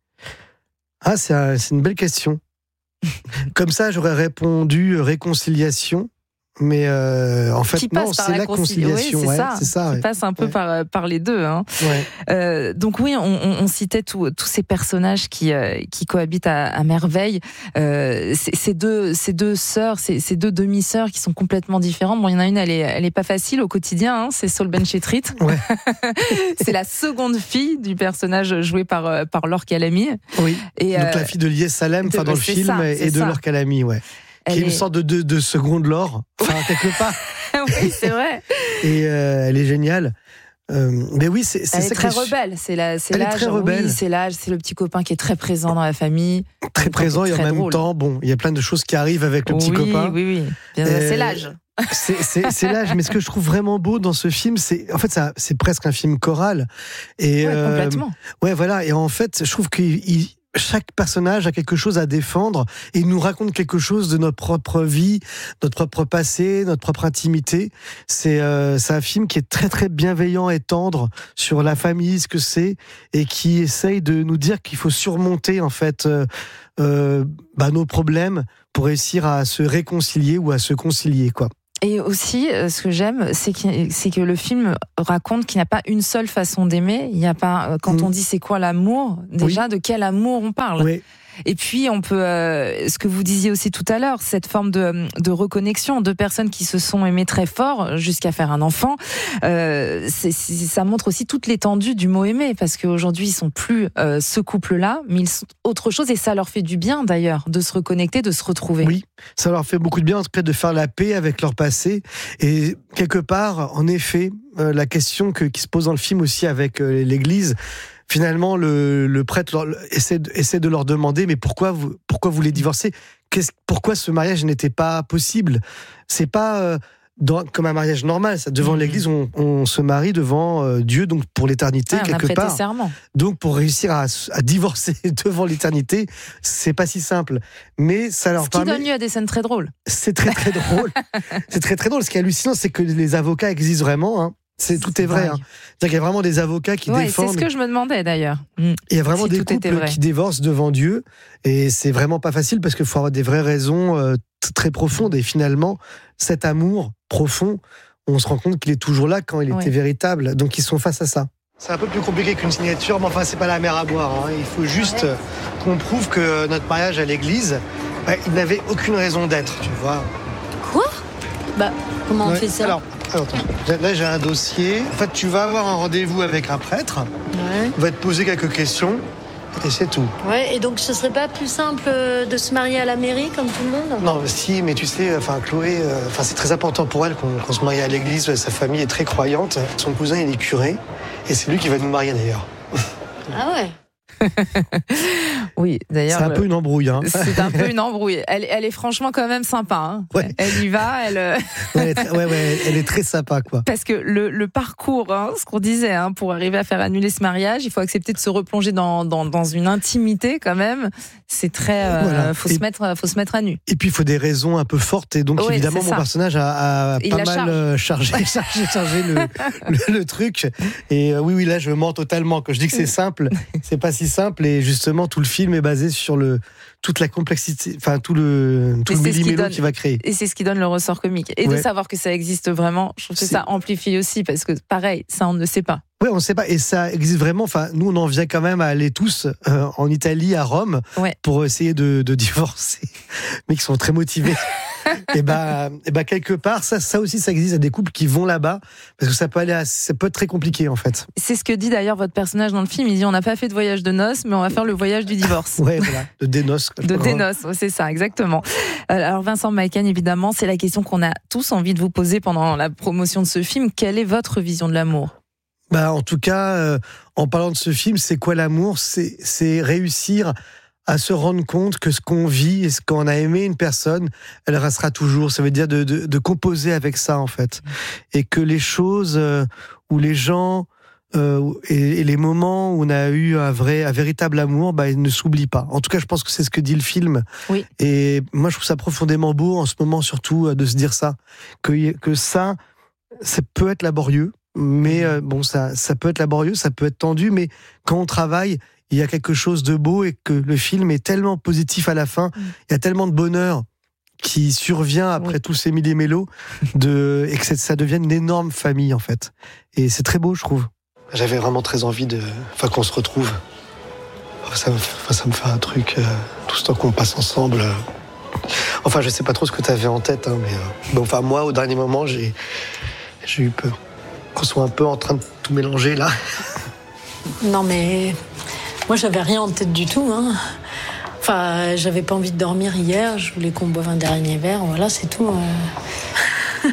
Ah, c'est, un- c'est une belle question. Comme ça, j'aurais répondu euh, réconciliation. Mais euh, en fait, Qui non, passe par c'est la, la conciliation. Oui, c'est ouais, ça. c'est ça Qui ouais. passe un peu Ouais. par, euh, par les deux. Hein. Ouais. Euh, donc oui, on, on, on citait tous tous ces personnages qui, euh, qui cohabitent à, à merveille. Euh, ces, ces deux, ces deux sœurs, ces, ces deux demi-sœurs qui sont complètement différentes. Bon, il y en a une, elle est, elle est pas facile au quotidien. Hein, c'est Saul Ben-Chetrit. Ouais. C'est la seconde fille du personnage joué par, euh, par Laure Calamy. Oui. Et, Donc euh, la fille de Lies Salem, enfin de- dans le c'est film, ça, et c'est de ça. Laure Calamy, ouais. Qui Elle est une est- sorte de, de, de seconde Laure, enfin quelque part. oui, c'est vrai. Et euh, elle est géniale. Euh, mais oui, c'est, c'est Elle ça est très que je- rebelle. C'est la, c'est Elle est l'âge. très rebelle. Oui, c'est l'âge. C'est le petit copain qui est très présent dans la famille. très présent et en très même drôle. temps, bon, il y a plein de choses qui arrivent avec le petit oui, copain. Oui, oui, Bien, Euh, c'est l'âge. C'est, c'est, c'est l'âge, mais ce que je trouve vraiment beau dans ce film, c'est en fait ça, c'est presque un film choral. Et Ouais, euh, complètement. ouais, voilà. Et en fait, je trouve que il- chaque personnage a quelque chose à défendre et il nous raconte quelque chose de notre propre vie, notre propre passé, notre propre intimité. C'est, euh, c'est un film qui est très très bienveillant et tendre sur la famille, ce que c'est, et qui essaye de nous dire qu'il faut surmonter en fait euh, euh, bah, nos problèmes pour réussir à se réconcilier ou à se concilier, quoi. Et aussi, euh, ce que j'aime, c'est que, c'est que le film raconte qu'il n'y a pas une seule façon d'aimer. Il n'y a pas, euh, quand Mm. on dit c'est quoi l'amour, déjà de quel amour on parle. Oui. Et puis, on peut, euh, ce que vous disiez aussi tout à l'heure, cette forme de, de reconnexion, deux personnes qui se sont aimées très fort jusqu'à faire un enfant. Euh, c'est, c'est, ça montre aussi toute l'étendue du mot aimer, parce qu'aujourd'hui, ils sont plus euh, ce couple-là, mais ils sont autre chose, et ça leur fait du bien d'ailleurs de se reconnecter, de se retrouver. Oui, ça leur fait beaucoup de bien en tout cas de faire la paix avec leur passé. Et quelque part, en effet, euh, la question que, qui se pose dans le film aussi avec euh, l'Église, finalement, le, le prêtre leur, essaie, de, essaie de leur demander mais pourquoi vous, pourquoi vous voulez divorcer? Qu'est-ce, pourquoi ce mariage n'était pas possible? C'est pas euh, dans, comme un mariage normal. Ça, devant mmh. l'Église, on, on se marie devant euh, Dieu, donc pour l'éternité, ouais, quelque part. Serment. Donc pour réussir à, à divorcer devant l'éternité, c'est pas si simple. Mais ça leur Ce qui permet... donne lieu à des scènes très drôles. C'est très très drôle. C'est très très drôle. Ce qui est hallucinant, c'est que les avocats existent vraiment. Hein. C'est, tout est vrai. Hein. C'est-à-dire qu'il y a vraiment des avocats qui ouais, défendent. C'est ce que je me demandais d'ailleurs. Mmh. Il y a vraiment si des couples qui divorcent devant Dieu. Et c'est vraiment pas facile parce qu'il faut avoir des vraies raisons euh, très profondes. Et finalement, cet amour profond, on se rend compte qu'il est toujours là quand il Ouais. était véritable. Donc ils sont face à ça. C'est un peu plus compliqué qu'une signature, mais enfin c'est pas la mer à boire. Hein. Il faut juste qu'on prouve que notre mariage à l'église, bah, il n'avait aucune raison d'être, tu vois. Quoi? Bah, comment on Ouais. fait ça? Alors, alors, attends. Là j'ai un dossier. En fait, tu vas avoir un rendez-vous avec un prêtre. Ouais. Il va te poser quelques questions et c'est tout. Ouais, et donc ce serait pas plus simple euh, de se marier à la mairie comme tout le monde? Non, si, mais tu sais, enfin Chloé, euh, enfin c'est très important pour elle qu'on qu'on se marie à l'église. Sa famille est très croyante. Son cousin, il est curé, et c'est lui qui va nous marier d'ailleurs. Ah ouais. Oui, d'ailleurs. C'est un peu une embrouille. Hein. C'est un peu une embrouille. Elle, elle est franchement quand même sympa. Hein. Ouais. Elle y va, elle. Ouais, elle est très, ouais, ouais, elle est très sympa, quoi. Parce que le, le parcours, hein, ce qu'on disait, hein, pour arriver à faire annuler ce mariage, il faut accepter de se replonger dans, dans, dans une intimité quand même. C'est très. Euh, Voilà. faut Et- se mettre, faut se mettre à nu. Et puis il faut des raisons un peu fortes, et donc Ouais, évidemment c'est mon ça. personnage a, a Il pas la mal charge. euh, chargé, chargé, chargé le, le, le truc. Et euh, oui, oui, là je mens totalement. Quand je dis que c'est simple, c'est pas si simple. Et justement, tout le film est basé sur le toute la complexité, enfin tout le tout Et le c'est ce qui millimélo donne- qu'il va créer. Et c'est ce qui donne le ressort comique. Et de Ouais. savoir que ça existe vraiment, je trouve que C'est- ça amplifie aussi, parce que pareil, ça on ne sait pas. Ouais, on sait pas. Et ça existe vraiment. Enfin, nous, on en vient quand même à aller tous euh, en Italie, à Rome, Ouais. pour essayer de, de divorcer, mais qui sont très motivés. et bah, et bah quelque part, ça, ça aussi, ça existe. Il y a des couples qui vont là-bas parce que ça peut aller, assez- ça peut être très compliqué en fait. C'est ce que dit d'ailleurs votre personnage dans le film. Il dit on n'a pas fait de voyage de noces, mais on va faire le voyage du divorce. Ouais, voilà, de dénoce. quoi. De dénoces, ouais, c'est ça, exactement. Alors Vincent Mayken, évidemment, c'est la question qu'on a tous envie de vous poser pendant la promotion de ce film. Quelle est votre vision de l'amour ? Bah, en tout cas, euh, en parlant de ce film, c'est quoi l'amour ? C'est, c'est réussir à se rendre compte que ce qu'on vit et ce qu'on a aimé une personne, elle restera toujours. Ça veut dire de, de, de composer avec ça, en fait. Et que les choses euh, où les gens euh, et, et les moments où on a eu un vrai, un véritable amour, bah, ils ne s'oublient pas. En tout cas, je pense que c'est ce que dit le film. Oui. Et moi, je trouve ça profondément beau en ce moment, surtout, euh, de se dire ça. Que, que ça, ça peut être laborieux. Mais euh, bon, ça, ça peut être laborieux, ça peut être tendu, mais quand on travaille, il y a quelque chose de beau et que le film est tellement positif à la fin, Mm. il y a tellement de bonheur qui survient après Oui. tous ces millimélos de, et que ça- ça devienne une énorme famille en fait. Et c'est très beau, je trouve. J'avais vraiment très envie de, enfin, qu'on se retrouve. Ça me, enfin, ça me fait un truc, euh, tout ce temps qu'on passe ensemble. euh. Enfin, je sais pas trop ce que tu avais en tête, hein, mais euh, bon, enfin, moi, au dernier moment, j'ai, j'ai eu peur. Qu'on soit un peu en train de tout mélanger là. Non mais moi j'avais rien en tête du tout. Hein. Enfin, j'avais pas envie de dormir hier. Je voulais qu'on boive un dernier verre. Voilà, c'est tout. euh.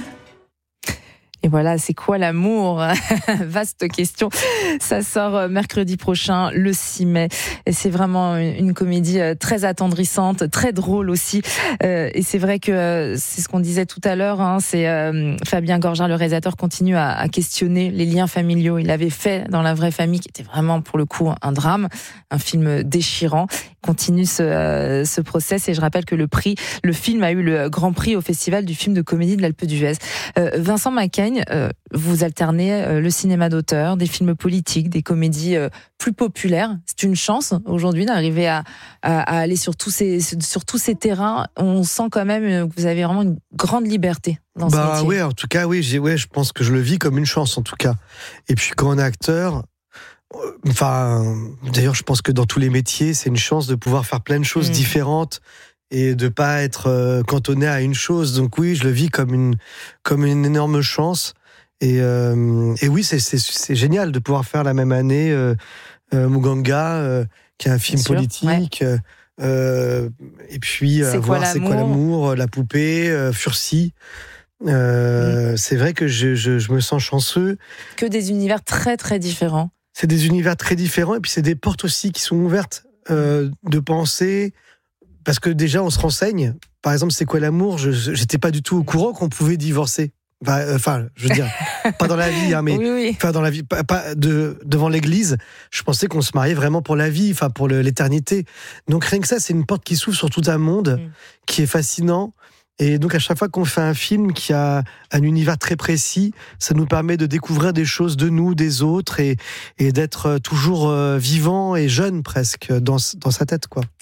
Et voilà, c'est quoi l'amour ? Vaste question. Ça sort mercredi prochain, le six mai. Et c'est vraiment une comédie très attendrissante, très drôle aussi. Euh, et c'est vrai que c'est ce qu'on disait tout à l'heure. Hein, c'est euh, Fabien Gorjard, le réalisateur, continue à, à questionner les liens familiaux. Il l'avait fait dans La vraie famille, qui était vraiment pour le coup un drame, un film déchirant. Il continue ce, euh, ce process. Et je rappelle que le prix, le film a eu le grand prix au Festival du film de comédie de l'Alpe d'Huez. Euh, Vincent Mayken, Euh, vous alternez euh, le cinéma d'auteur, des films politiques, des comédies euh, plus populaires. C'est une chance aujourd'hui d'arriver à, à, à aller sur tous ces sur tous ces terrains. On sent quand même que vous avez vraiment une grande liberté dans ce Bah métier. ouais, en tout cas, oui, j'ai, ouais, je pense que je le vis comme une chance en tout cas. Et puis quand on est acteur, euh, enfin, d'ailleurs, je pense que dans tous les métiers, c'est une chance de pouvoir faire plein de choses Mmh. différentes et de pas être euh, cantonné à une chose. Donc oui, je le vis comme une comme une énorme chance. Et, euh, et oui, c'est, c'est c'est génial de pouvoir faire la même année euh, euh, Muganga, euh, qui est un film Bien sûr, politique. ouais. euh, et puis euh, C'est quoi voir c'est quoi l'amour l'amour, La Poupée, euh, Furcy. Euh, Mm. C'est vrai que je, je, je me sens chanceux. Que des univers très très différents. C'est des univers très différents et puis c'est des portes aussi qui sont ouvertes euh, de penser. Parce que déjà, on se renseigne. Par exemple, c'est quoi l'amour ? Je j'étais pas du tout au courant qu'on pouvait divorcer. Enfin, euh, enfin, je veux dire, pas dans la vie, hein, mais Oui, oui. enfin dans la vie, pas, pas de devant l'église. Je pensais qu'on se mariait vraiment pour la vie, enfin pour le- l'éternité. Donc rien que ça, c'est une porte qui s'ouvre sur tout un monde Mm. qui est fascinant. Et donc à chaque fois qu'on fait un film qui a un univers très précis, ça nous permet de découvrir des choses de nous, des autres, et, et d'être toujours euh, vivant et jeune presque dans, dans sa tête, quoi.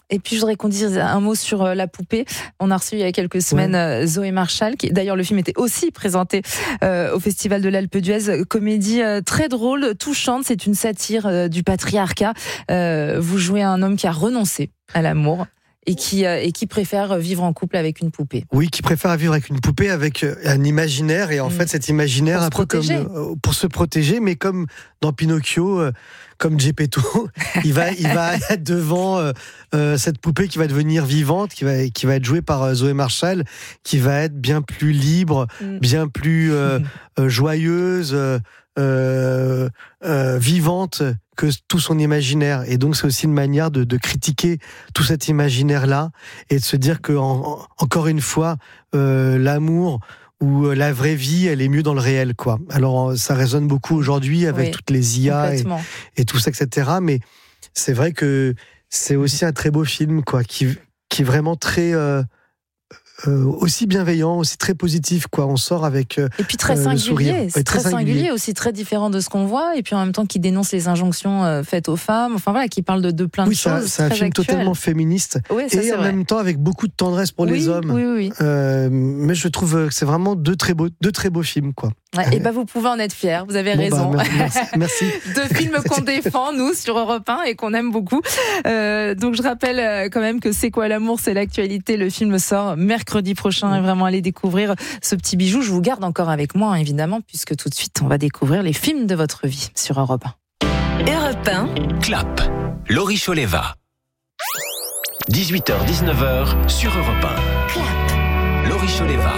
Et puis je voudrais qu'on dise un mot sur euh, la poupée. On a reçu il y a quelques semaines ouais. euh, Zoé Marshall, qui d'ailleurs le film était aussi présenté euh, au Festival de l'Alpe d'Huez. Comédie euh, très drôle, touchante. C'est une satire euh, du patriarcat. Euh, vous jouez un homme qui a renoncé à l'amour. Et qui, euh, et qui préfère vivre en couple avec une poupée. Oui, qui préfère vivre avec une poupée, avec un imaginaire. Et en mmh. fait, cet imaginaire, un peu comme euh, pour se protéger, mais comme dans Pinocchio, euh, comme Geppetto, il va, il va être devant euh, euh, cette poupée qui va devenir vivante, qui va, qui va être jouée par euh, Zoé Marshall, qui va être bien plus libre, mmh. bien plus euh, euh, joyeuse, euh, euh, euh, vivante que tout son imaginaire. Et donc, c'est aussi une manière de, de critiquer tout cet imaginaire-là et de se dire que, en, en, encore une fois, euh, l'amour ou la vraie vie, elle est mieux dans le réel, quoi. Alors, ça résonne beaucoup aujourd'hui avec oui, toutes les I A et, et tout ça, et cetera. Mais c'est vrai que c'est aussi un très beau film, quoi, qui, qui est vraiment très... Euh, Euh, aussi bienveillant, aussi très positif, quoi. On sort avec euh, et puis très euh, singulier, c'est très, très singulier. singulier, aussi très différent de ce qu'on voit, et puis en même temps qui dénonce les injonctions euh, faites aux femmes. Enfin voilà, qui parle de, de plein oui, de choses. Oui, c'est un film actuel. totalement féministe, oui, ça, et en vrai. même temps avec beaucoup de tendresse pour oui, les hommes. Oui, oui. Euh, mais je trouve que c'est vraiment deux très beaux, deux très beaux films, quoi. Ouais, et ben vous pouvez en être fiers. Vous avez bon, raison. Bah, merci. merci. Deux films qu'on défend nous sur Europe un et qu'on aime beaucoup. Euh, donc je rappelle quand même que C'est quoi l'amour, c'est l'actualité. Le film sort mercredi prochain. Et vraiment aller découvrir ce petit bijou. Je vous garde encore avec moi, évidemment, puisque tout de suite on va découvrir les films de votre vie sur Europe un. Europe un. Clap. Laurie Choleva. dix-huit heures dix-neuf heures sur Europe un. Clap. Laurie Choleva.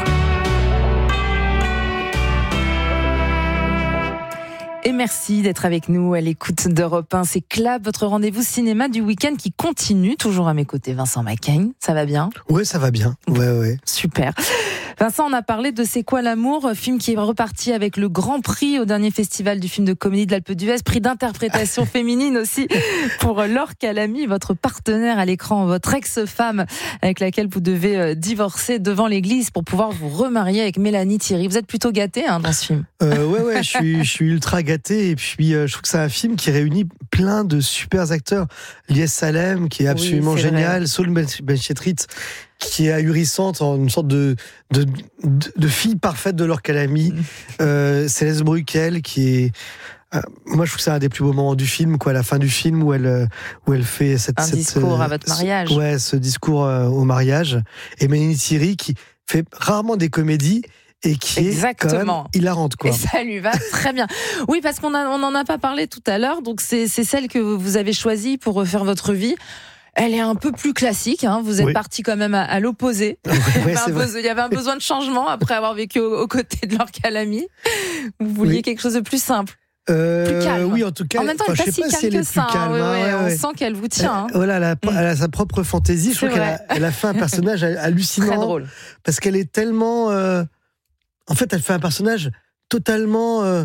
Et merci d'être avec nous à l'écoute d'Europe un. C'est Clap, votre rendez-vous cinéma du week-end qui continue. Toujours à mes côtés, Vincent Macaigne. Ça va bien ? Ouais, ça va bien. Ouais, ouais. Super. Vincent, on a parlé de C'est quoi l'amour, film qui est reparti avec le grand prix au dernier festival du film de comédie de l'Alpe d'Huez, prix d'interprétation féminine aussi pour Laure Calamy, votre partenaire à l'écran, votre ex-femme avec laquelle vous devez divorcer devant l'église pour pouvoir vous remarier avec Mélanie Thierry. Vous êtes plutôt gâté hein, dans ce film. Euh, ouais, ouais, je suis, je suis ultra gâté et puis euh, je trouve que c'est un film qui réunit plein de super acteurs. Lies Salem qui est absolument oui, c'est génial, Saul Benchetrit qui est ahurissante, en une sorte de, de, de, de fille parfaite de Laure Calamy. Mmh. Euh, Céleste Bruquel, qui est... Euh, moi, je trouve que c'est un des plus beaux moments du film, quoi, à la fin du film, où elle, où elle fait cette... Un cette, discours euh, à votre mariage. Ce, ouais, ce discours euh, au mariage. Et Mélanie Thierry, qui fait rarement des comédies, et qui Exactement. est quand même hilarante, quoi. Et ça lui va très bien. Oui, parce qu'on a, on n'en a pas parlé tout à l'heure, donc c'est, c'est celle que vous avez choisie pour refaire votre vie. Elle est un peu plus classique, hein. Vous êtes oui. parti quand même à, à l'opposé. Oui, oui, il y avait un besoin de changement après avoir vécu aux, aux côtés de Laure Calamy. Vous vouliez oui. quelque chose de plus simple. Euh, plus calme. Oui, en tout cas. En même temps, elle n'est pas si calme si que ça. Calme, hein, ouais, ouais, on ouais. sent qu'elle vous tient. Hein. Voilà, elle a, elle a sa propre fantaisie. Je c'est trouve qu'elle a, elle a fait un personnage hallucinant. Très drôle. Parce qu'elle est tellement. Euh... En fait, elle fait un personnage totalement. Euh...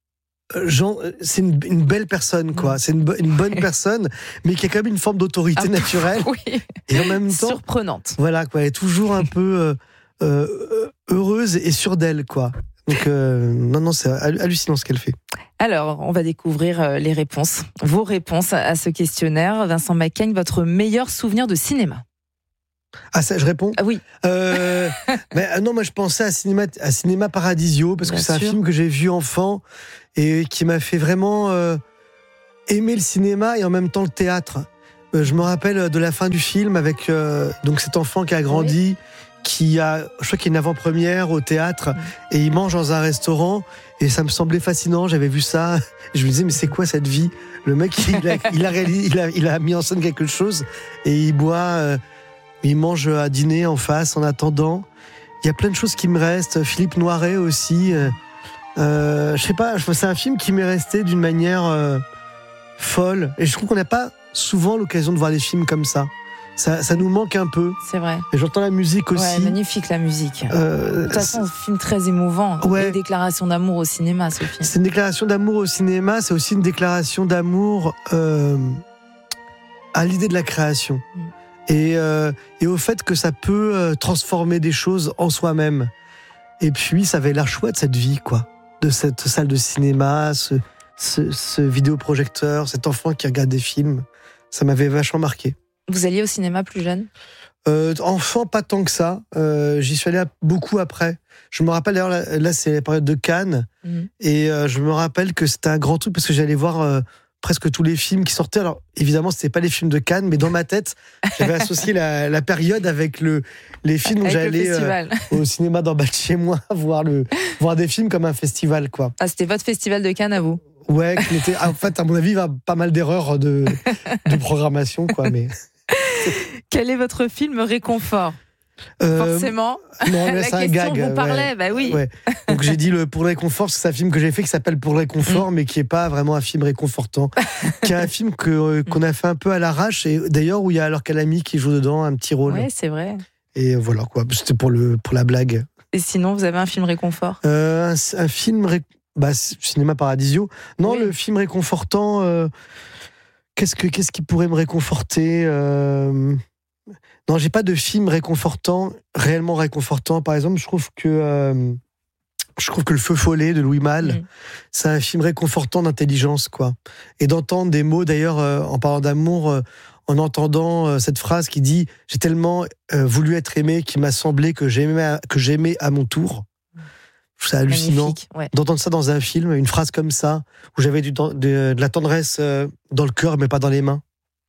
Genre, c'est une, une belle personne, quoi. C'est une, une bonne personne, mais qui a quand même une forme d'autorité ah, naturelle. Oui. Et en même temps. Surprenante. Voilà, quoi. Elle est toujours un peu euh, euh, heureuse et sûre d'elle, quoi. Donc, euh, non, non, c'est hallucinant ce qu'elle fait. Alors, on va découvrir les réponses. Vos réponses à ce questionnaire. Vincent Macaigne, votre meilleur souvenir de cinéma? Ah, ça, je réponds Ah oui. Euh, mais, non, moi, je pensais à Cinéma, à Cinéma Paradisio, parce Bien que c'est sûr. un film que j'ai vu enfant et qui m'a fait vraiment euh, aimer le cinéma et en même temps le théâtre. Euh, je me rappelle de la fin du film avec euh, donc cet enfant qui a grandi, oui. qui a, je crois qu'il y a une avant-première au théâtre, mmh. et il mange dans un restaurant, et ça me semblait fascinant, j'avais vu ça, et je me disais, mais c'est quoi cette vie? Le mec, il a, il a, réalisé, il a, il a mis en scène quelque chose, et il boit... Euh, il mange à dîner en face en attendant. Il y a plein de choses qui me restent. Philippe Noiret aussi. Euh, je sais pas, c'est un film qui m'est resté d'une manière euh, folle. Et je trouve qu'on n'a pas souvent l'occasion de voir des films comme ça. Ça, ça nous manque un peu. C'est vrai. Et j'entends la musique aussi. Ouais, magnifique la musique. Euh, de toute façon, un film très émouvant. Ouais. Une déclaration d'amour au cinéma, ce film. C'est une déclaration d'amour au cinéma. C'est aussi une déclaration d'amour euh, à l'idée de la création. Mm. Et, euh, et au fait que ça peut euh, transformer des choses en soi-même. Et puis, ça avait l'air chouette, cette vie, quoi. De cette salle de cinéma, ce, ce, ce vidéoprojecteur, cet enfant qui regarde des films. Ça m'avait vachement marqué. Vous alliez au cinéma plus jeune ? euh, Enfant, pas tant que ça. Euh, j'y suis allé beaucoup après. Je me rappelle d'ailleurs, là, là c'est la période de Cannes, mmh. et euh, je me rappelle que c'était un grand truc parce que j'allais voir euh, presque tous les films qui sortaient. Alors évidemment, c'était pas les films de Cannes, mais dans ma tête, j'avais associé la, la période avec le, les films où j'allais euh, au cinéma d'en bas de chez moi voir, le, voir des films comme un festival, quoi. Ah, c'était votre festival de Cannes à vous ? Ouais, qui était, en fait, à mon avis, il y a pas mal d'erreurs de, de programmation, quoi. Mais... Quel est votre film réconfort ? Euh, Forcément. Non, mais la c'est un question gag. vous parlait, ouais, bah oui. Ouais. Donc j'ai dit le Pour le réconfort, parce que c'est un film que j'ai fait qui s'appelle Pour le réconfort, mmh. mais qui est pas vraiment un film réconfortant, qui est un film que euh, qu'on a fait un peu à l'arrache, et d'ailleurs où il y a Alors Calamy qui joue dedans un petit rôle. Ouais, c'est vrai. Et voilà quoi, c'était pour le pour la blague. Et sinon, vous avez un film réconfort ? euh, un, un film ré... bah Cinéma Paradisio. Non, oui. Le film réconfortant. Euh... Qu'est-ce que qu'est-ce qui pourrait me réconforter euh... Non, j'ai pas de film réconfortant, réellement réconfortant. Par exemple, je trouve que euh, je trouve que Le Feu follet de Louis Malle, mmh. c'est un film réconfortant d'intelligence, quoi. Et d'entendre des mots, d'ailleurs, euh, en parlant d'amour, euh, en entendant euh, cette phrase qui dit « J'ai tellement euh, voulu être aimé qu'il m'a semblé que j'aimais à, que j'aimais à mon tour ». C'est hallucinant ouais. d'entendre ça dans un film, une phrase comme ça, où j'avais du, de, de la tendresse euh, dans le cœur, mais pas dans les mains.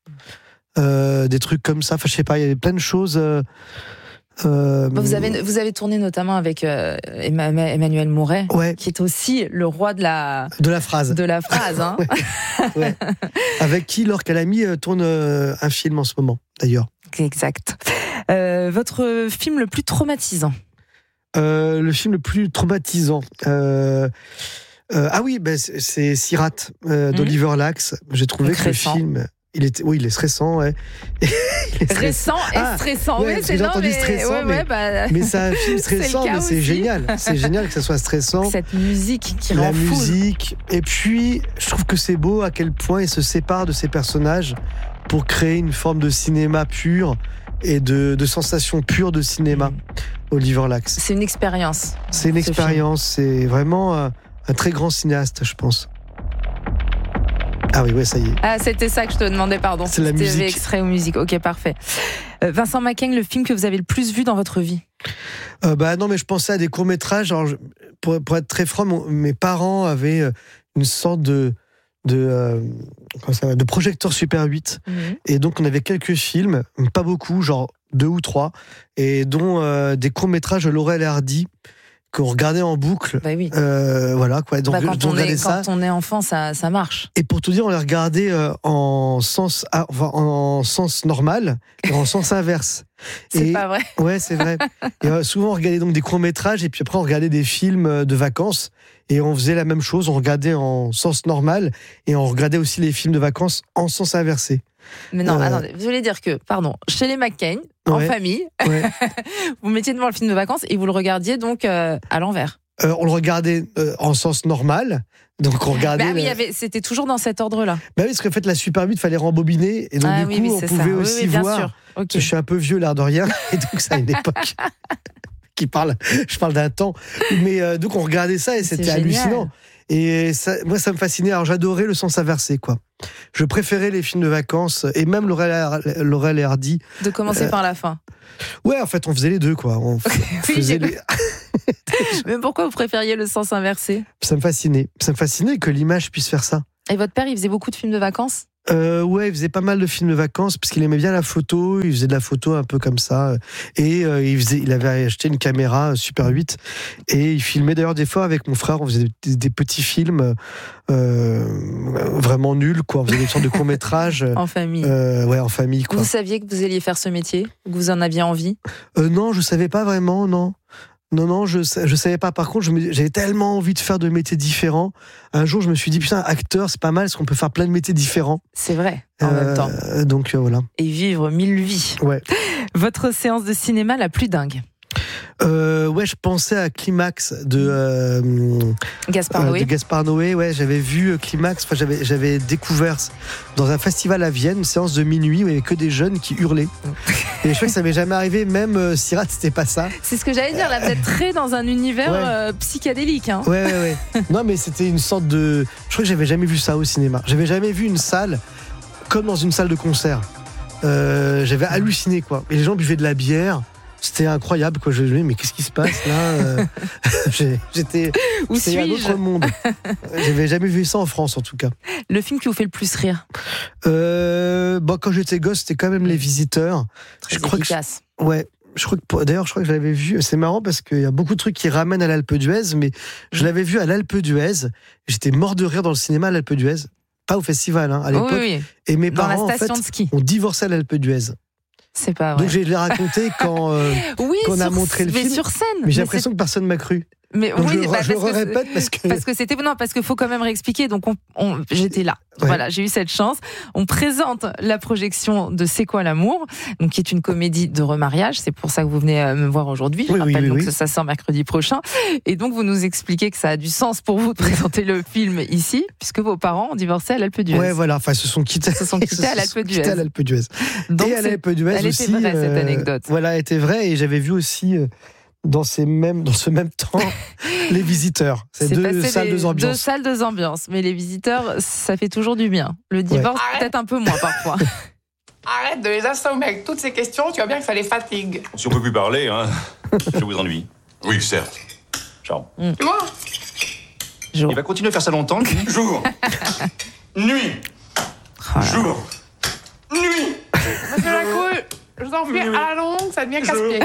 Euh, des trucs comme ça, enfin je sais pas, il y avait plein de choses. Euh, euh, vous avez vous avez tourné notamment avec euh, Emmanuel Mouret, ouais. qui est aussi le roi de la de la phrase, de la phrase, hein. ouais. Ouais. Avec qui Laure Calamy tourne euh, un film en ce moment, d'ailleurs. Exact. Euh, votre film le plus traumatisant. Euh, le film le plus traumatisant. Euh, euh, ah oui, ben c'est, c'est Sirate euh, d'Oliver mmh. Lax. J'ai trouvé Donc que récent. le film. Il était, oui, il est stressant, ouais. est stressant et ah, stressant, ouais, oui, c'est j'ai non, entendu mais... stressant, ouais, mais, ouais, bah... mais c'est un film stressant, c'est mais c'est aussi. génial. C'est génial que ça soit stressant. Cette musique qui La rend fou. La musique. Et puis, je trouve que c'est beau à quel point il se sépare de ses personnages pour créer une forme de cinéma pur et de, de sensation pure de cinéma. Mmh. Oliver Lax. C'est une expérience. C'est une expérience. C'est vraiment un, un très grand cinéaste, je pense. Ah oui, ouais, ça y est. Ah, c'était ça que je te demandais, pardon. C'est la musique. C'était extrait ou musique. Ok, parfait. Euh, Vincent Macaigne, le film que vous avez le plus vu dans votre vie ? euh, Bah non, mais je pensais à des courts-métrages. Alors, je, pour, pour être très franc, mon, mes parents avaient une sorte de de, euh, comment ça va, de projecteur Super huit. Mmh. Et donc, on avait quelques films, pas beaucoup, genre deux ou trois, et dont euh, des courts-métrages de Laurel et Hardy qu'on regardait en boucle. Bah oui. Euh, voilà, quoi. Donc, bah quand, on est, ça. quand on est enfant, ça, ça marche. Et pour tout dire, on les regardait euh, en, sens, ah, enfin, en sens normal et en sens inverse. C'est et, pas vrai. Ouais, c'est vrai. Et, euh, souvent, on regardait donc des courts-métrages et puis après, on regardait des films de vacances et on faisait la même chose. On regardait en sens normal et on regardait aussi les films de vacances en sens inversé. Mais non, euh... attendez, vous voulez dire que, pardon, chez les Macaigne, en ouais, famille, ouais. vous mettiez devant le film de vacances et vous le regardiez donc euh, à l'envers. Euh, on le regardait euh, en sens normal, donc on regardait. Bah oui, le... y avait, c'était toujours dans cet ordre-là. Bah oui, parce qu'en fait la Super huit, fallait rembobiner et donc ah, du oui, coup oui, on pouvait ça. aussi oui, oui, voir. Okay. Je suis un peu vieux, l'air de rien, et donc ça à une époque qui parle. Je parle d'un temps, mais euh, donc on regardait ça et c'était C'est hallucinant. Et ça, moi, ça me fascinait. Alors, j'adorais le sens inversé, quoi. Je préférais les films de vacances et même Laurel et Hardy. De commencer euh, par la fin. Ouais, en fait, on faisait les deux, quoi. On oui, faisait les... Mais pourquoi vous préfériez le sens inversé ? Ça me fascinait. Ça me fascinait que l'image puisse faire ça. Et votre père, il faisait beaucoup de films de vacances ? Euh, ouais, il faisait pas mal de films de vacances parce qu'il aimait bien la photo. Il faisait de la photo un peu comme ça. Et euh, il, faisait, il avait acheté une caméra Super huit et il filmait d'ailleurs des fois avec mon frère. On faisait des, des petits films euh, vraiment nuls, quoi. On faisait des sortes de courts-métrages. En famille. Euh, ouais, en famille, quoi. Vous saviez que vous alliez faire ce métier ? Que vous en aviez envie ? euh, Non, je savais pas vraiment, non. Non, non, je je savais pas. Par contre, je me, j'avais tellement envie de faire de métiers différents. Un jour, je me suis dit, putain, acteur, c'est pas mal, parce qu'on peut faire plein de métiers différents. C'est vrai, en euh, même temps. Donc, euh, voilà. Et vivre mille vies. Ouais. Votre séance de cinéma la plus dingue ? Euh, ouais, je pensais à Climax de euh, Gaspard Noé. Euh, de Gaspard Noé. Ouais, j'avais vu Climax. Enfin, j'avais j'avais découvert dans un festival à Vienne une séance de minuit où il y avait que des jeunes qui hurlaient. Et je crois que ça m'est jamais arrivé. Même euh, Sirate, c'était pas ça. C'est ce que j'allais dire. Là, vous êtes très dans un univers ouais. euh, psychédélique. Hein. Ouais, ouais, ouais. Non, mais c'était une sorte de. Je crois que j'avais jamais vu ça au cinéma. J'avais jamais vu une salle comme dans une salle de concert. Euh, j'avais halluciné, quoi. Et les gens buvaient de la bière. C'était incroyable, quoi. Je me disais, mais qu'est-ce qui se passe là euh, J'étais. Où C'était un suis-je autre monde. J'avais jamais vu ça en France, en tout cas. Le film qui vous fait le plus rire? euh, bon, Quand j'étais gosse, c'était quand même Les Visiteurs. Très je crois efficace. Que, ouais. Je crois que, d'ailleurs, je crois que je l'avais vu. C'est marrant parce qu'il y a beaucoup de trucs qui ramènent à l'Alpe d'Huez, mais je l'avais vu à l'Alpe d'Huez. J'étais mort de rire dans le cinéma à l'Alpe d'Huez. Pas au festival, hein, à l'époque. Oui, oui. Et mes Dans parents, la station en fait, de ski. ont divorcé à l'Alpe d'Huez. C'est pas vrai. Donc j'ai les raconté quand, euh, oui, quand on a sur, montré le mais film. sur scène. Mais j'ai Mais l'impression que personne m'a cru. Mais Donc oui, je, bah, je parce le que répète parce que parce que c'était non parce qu'il faut quand même réexpliquer. Donc on, on j'étais là. Ouais. Voilà, j'ai eu cette chance. On présente la projection de C'est quoi l'amour, donc qui est une comédie de remariage. C'est pour ça que vous venez me voir aujourd'hui. Je oui, rappelle oui, donc oui. que ça sort mercredi prochain. Et donc vous nous expliquez que ça a du sens pour vous de présenter le film ici, puisque vos parents ont divorcé à l'Alpe d'Huez. Ouais, voilà. Enfin, se sont quittés. Se sont quittés à l'Alpe d'Huez. à l'Alpe d'Huez. Donc Et à c'est- l'Alpe d'Huez elle aussi. était vraie, cette euh, anecdote. Voilà, elle était vraie. Et j'avais vu aussi euh, dans ces mêmes, dans ce même temps, Les Visiteurs. C'est deux passé salles, des- deux ambiances. Deux salles, deux ambiances. Mais les visiteurs, ça fait toujours du bien. Le divorce, Ouais. peut-être un peu moins parfois. Arrête de les assommer avec toutes ces questions, tu vois bien que ça les fatigue. Si on peut plus parler, hein, je vous ennuie. Oui, certes. Ciao. Tu vois? Il va continuer à faire ça longtemps, lui. Jour. Nuit. Jour. Nuit. Monsieur Lacour, je vous en prie, à la longue, ça devient casse-pied.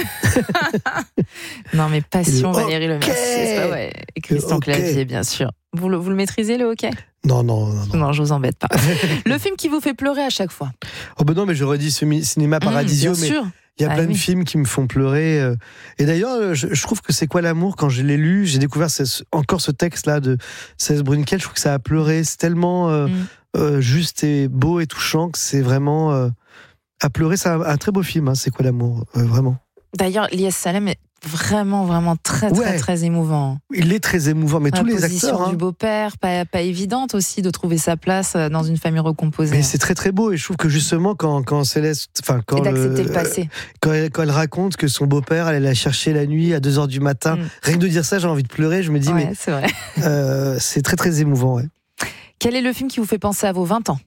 Non, mais passion, Le Valérie Le Mercier, c'est pas vrai. Et Christian hockey. Clavier, bien sûr. Vous le, vous le maîtrisez, le hockey? Non, non, non, non. Non, je vous embête pas. Le film qui vous fait pleurer à chaque fois? Oh ben non, mais je redis ce mi- Cinéma Paradisio, Mmh, bien mais sûr. il y a Ah plein oui. de films qui me font pleurer. euh. Et d'ailleurs, je, je trouve que C'est quoi l'amour, quand je l'ai lu, j'ai découvert ce- encore ce texte-là de Céleste Brunkel, je trouve que ça a pleuré. C'est tellement euh, Mmh. euh, juste et beau et touchant que c'est vraiment euh, à pleurer. C'est un, un très beau film, hein, C'est quoi l'amour, euh, vraiment. D'ailleurs, Lies Salem est vraiment, vraiment très, très, Ouais. très émouvant. Il est très émouvant, mais La tous les position acteurs. hein. du beau-père, pas, pas évidente aussi de trouver sa place dans une famille recomposée. Mais c'est très très beau, et je trouve que justement quand, quand Céleste, enfin quand Et d'accepter le- le passé. quand elle, quand elle raconte que son beau-père allait la chercher la nuit à deux heures du matin, Mm. rien que de dire ça, j'ai envie de pleurer. Je me dis Ouais, mais c'est vrai. euh, c'est très très émouvant. Ouais. Quel est le film qui vous fait penser à vos vingt ans?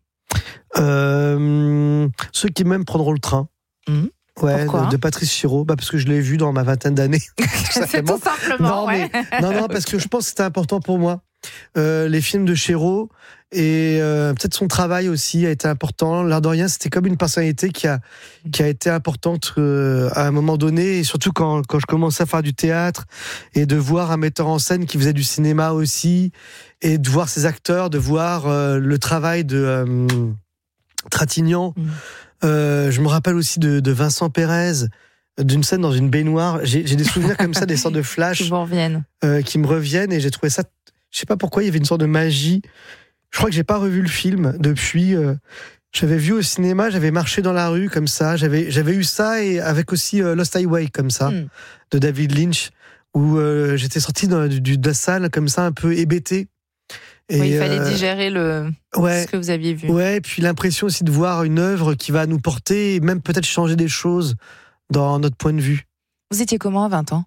Euh, ceux qui même prendront le train. Mhm. Ouais, Pourquoi de, de Patrice Chiraud, bah parce que je l'ai vu dans ma vingtaine d'années. C'est tout simplement, non, ouais. mais, non, non, parce que je pense que c'était important pour moi. Euh, les films de Chiraud et euh, peut-être son travail aussi a été important. L'air de rien, c'était comme une personnalité qui a qui a été importante euh, à un moment donné, et surtout quand quand je commençais à faire du théâtre et de voir un metteur en scène qui faisait du cinéma aussi, et de voir ses acteurs, de voir euh, le travail de euh, Trintignant. Mm. Euh, je me rappelle aussi de, de Vincent Pérez, d'une scène dans une baignoire. J'ai, j'ai des souvenirs comme ça, des sortes de flashs Qui vous reviennent. euh, qui me reviennent, et j'ai trouvé ça. Je sais pas pourquoi, il y avait une sorte de magie. Je crois que j'ai pas revu le film depuis. Euh, j'avais vu au cinéma, j'avais marché dans la rue comme ça. J'avais, j'avais eu ça, et avec aussi euh, Lost Highway comme ça, Mm. de David Lynch, où euh, j'étais sorti dans, du, de la salle comme ça, un peu hébété. Et, Oui, il fallait euh, digérer le, ouais. ce que vous aviez vu. Ouais, et puis l'impression aussi de voir une œuvre qui va nous porter, et même peut-être changer des choses dans notre point de vue. Vous étiez comment à vingt ans?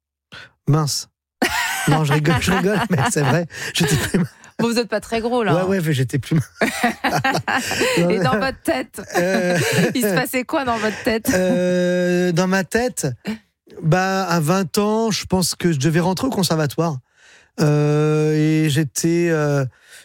Mince. Non, je rigole, je rigole, mais c'est vrai. J'étais plus mince. Bon, vous n'êtes pas très gros, là. Ouais, hein. ouais, mais j'étais plus mince. Non, Et mais- dans votre tête Euh, Il se passait quoi dans votre tête? euh, Dans ma tête, bah, à vingt ans, je pense que je devais rentrer au conservatoire. Euh, et j'étais euh,